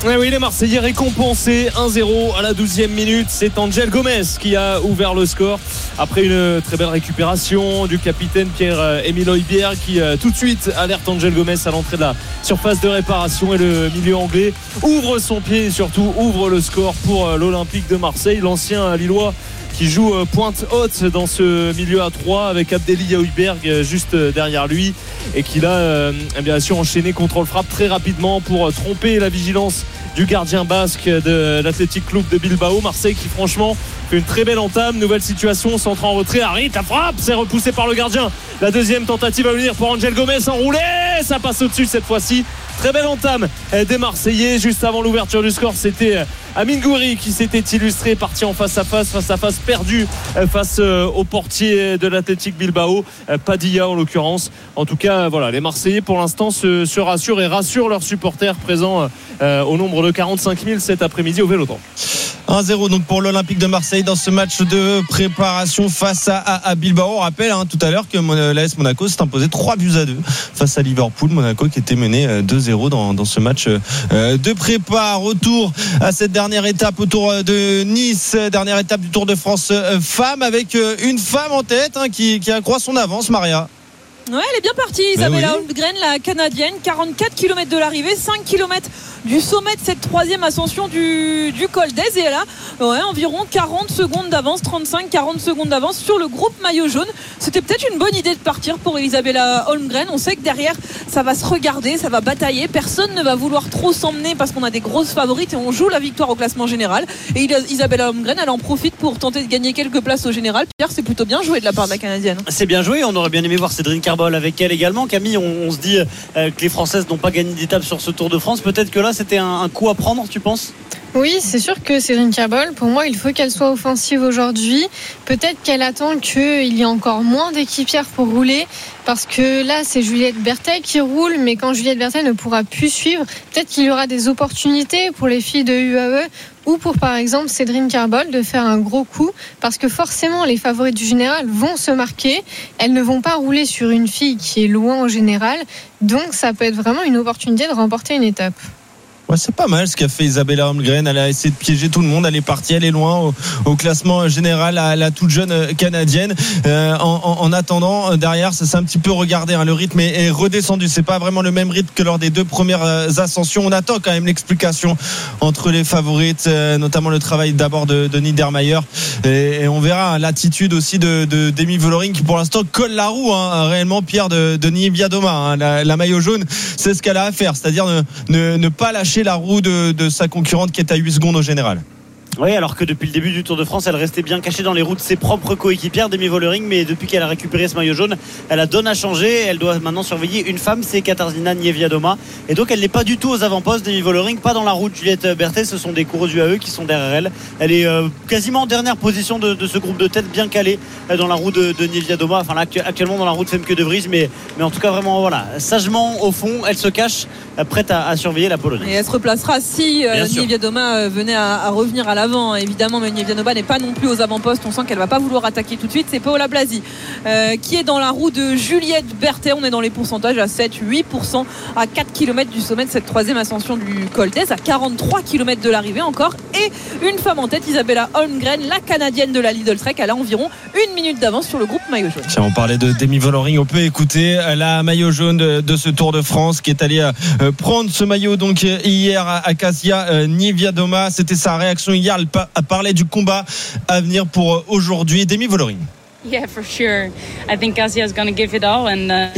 Ouais, oui, les Marseillais récompensés un zéro à la douzième minute. C'est Angel Gomez qui a ouvert le score après une très belle récupération du capitaine Pierre-Emile Højbjerg qui tout de suite alerte Angel Gomez à l'entrée de la surface de réparation, et le milieu anglais ouvre son pied et surtout ouvre le score pour l'Olympique de Marseille. L'ancien Lillois qui joue pointe haute dans ce milieu à trois avec Abdelli Højbjerg juste derrière lui, et qui l'a euh, bien sûr enchaîné contrôle frappe très rapidement pour tromper la vigilance du gardien basque de l'Athletic Club de Bilbao. Marseille qui franchement fait une très belle entame. Nouvelle situation, centre en retrait, Harit, la frappe, c'est repoussé par le gardien. La deuxième tentative à venir pour Angel Gomez, enroulé, ça passe au-dessus cette fois-ci. Très belle entame des Marseillais. Juste avant l'ouverture du score, c'était Amine Gouiri qui s'était illustré, parti en face à face, face à face perdu face au portier de l'Athletic Bilbao, Padilla en l'occurrence. En tout cas, voilà, les Marseillais pour l'instant se, se rassurent et rassurent leurs supporters présents euh, au nombre de quarante-cinq mille cet après-midi au Vélodrome. un zéro donc pour l'Olympique de Marseille dans ce match de préparation face à, à, à Bilbao. On rappelle hein, tout à l'heure que l'A S Monaco s'est imposé trois buts à deux face à Liverpool. Monaco qui était mené deux zéro dans, dans ce match euh, de prépa. Retour à cette dernière étape autour de Nice, dernière étape du Tour de France euh, femmes, avec euh, une femme en tête hein, qui, qui accroît son avance, Maria. Ouais, elle est bien partie, Isabella oui. Holmgren, la Canadienne. quarante-quatre kilomètres de l'arrivée, cinq kilomètres du sommet de cette troisième ascension du, du Col d'Ez, et elle a ouais, environ quarante secondes d'avance, trente-cinq à quarante secondes d'avance sur le groupe maillot jaune. C'était peut-être une bonne idée de partir pour Isabella Holmgren. On sait que derrière ça va se regarder, ça va batailler, personne ne va vouloir trop s'emmener parce qu'on a des grosses favorites et on joue la victoire au classement général. Et Isabella Holmgren, elle en profite pour tenter de gagner quelques places au général. Pierre, c'est plutôt bien joué de la part de la Canadienne. C'est bien joué, on aurait bien aimé voir Cédric Carbol avec elle également. Camille, on, on se dit euh, que les Françaises n'ont pas gagné d'étape sur ce Tour de France. Peut-être que là c'était un, un coup à prendre, tu penses ? Oui, c'est sûr que Cédric Carbol, pour moi, il faut qu'elle soit offensive aujourd'hui. Peut-être qu'elle attend qu'il y ait encore moins d'équipières pour rouler, parce que là, c'est Juliette Berthet qui roule, mais quand Juliette Berthet ne pourra plus suivre, peut-être qu'il y aura des opportunités pour les filles de U A E ou pour, par exemple, Cédric Carbol de faire un gros coup, parce que forcément, les favorites du général vont se marquer. Elles ne vont pas rouler sur une fille qui est loin au général, donc ça peut être vraiment une opportunité de remporter une étape. Ouais, c'est pas mal ce qu'a fait Isabella Holmgren. Elle a essayé de piéger tout le monde. Elle est partie, elle est loin au, au classement général, la, la toute jeune canadienne. Euh, en, en, en attendant, derrière, ça s'est un petit peu regardé. Hein, le rythme est, est redescendu. C'est pas vraiment le même rythme que lors des deux premières ascensions. On attend quand même l'explication entre les favorites, euh, notamment le travail d'abord de, de Niedermayer. Et, et on verra l'attitude aussi de, de Demi Vollering qui pour l'instant colle la roue. Hein, réellement, Pierre de, de Nibia Doma. Hein, la, la maillot jaune, c'est ce qu'elle a à faire, c'est-à-dire ne, ne, ne pas lâcher la roue de, de sa concurrente qui est à huit secondes au général. Oui, alors que depuis le début du Tour de France, elle restait bien cachée dans les roues de ses propres coéquipières, Demi Vollering, mais depuis qu'elle a récupéré ce maillot jaune, elle a donné à changer. Elle doit maintenant surveiller une femme, c'est Katarzyna Niewiadoma, et donc elle n'est pas du tout aux avant-postes. Demi Vollering, pas dans la roue de Juliette Berthet. Ce sont des coureuses U A E qui sont derrière elle. Elle est euh, quasiment en dernière position de, de ce groupe de tête, bien calée dans la roue de, de Niewiadoma. Enfin là, actuellement dans la roue de Femke de Vries, mais, mais en tout cas vraiment voilà, sagement au fond, elle se cache, prête à, à surveiller la Polonaise. Et elle se replacera si euh, Niewiadoma euh, venait à, à revenir à l'avant, évidemment. Mais Niewiadoma n'est pas non plus aux avant-postes. On sent qu'elle va pas vouloir attaquer tout de suite. C'est Paola Blasi euh, qui est dans la roue de Juliette Berthet. On est dans les pourcentages à sept à huit pour cent à quatre kilomètres du sommet de cette troisième ascension du Col d'Ez, à quarante-trois kilomètres de l'arrivée encore. Et une femme en tête, Isabella Holmgren, la Canadienne de la Lidl Trek. Elle a environ une minute d'avance sur le groupe maillot jaune. Tiens, on parlait de Demi Vollering. On peut écouter la maillot jaune de, de ce Tour de France qui est allée euh, prendre ce maillot donc hier à, à Kasia euh, Niewiadoma. C'était sa réaction hier. Elle pa- parlait du combat à venir pour aujourd'hui. Demi Vollering. Yeah, for sure. I think Kasia is going to give it all and uh...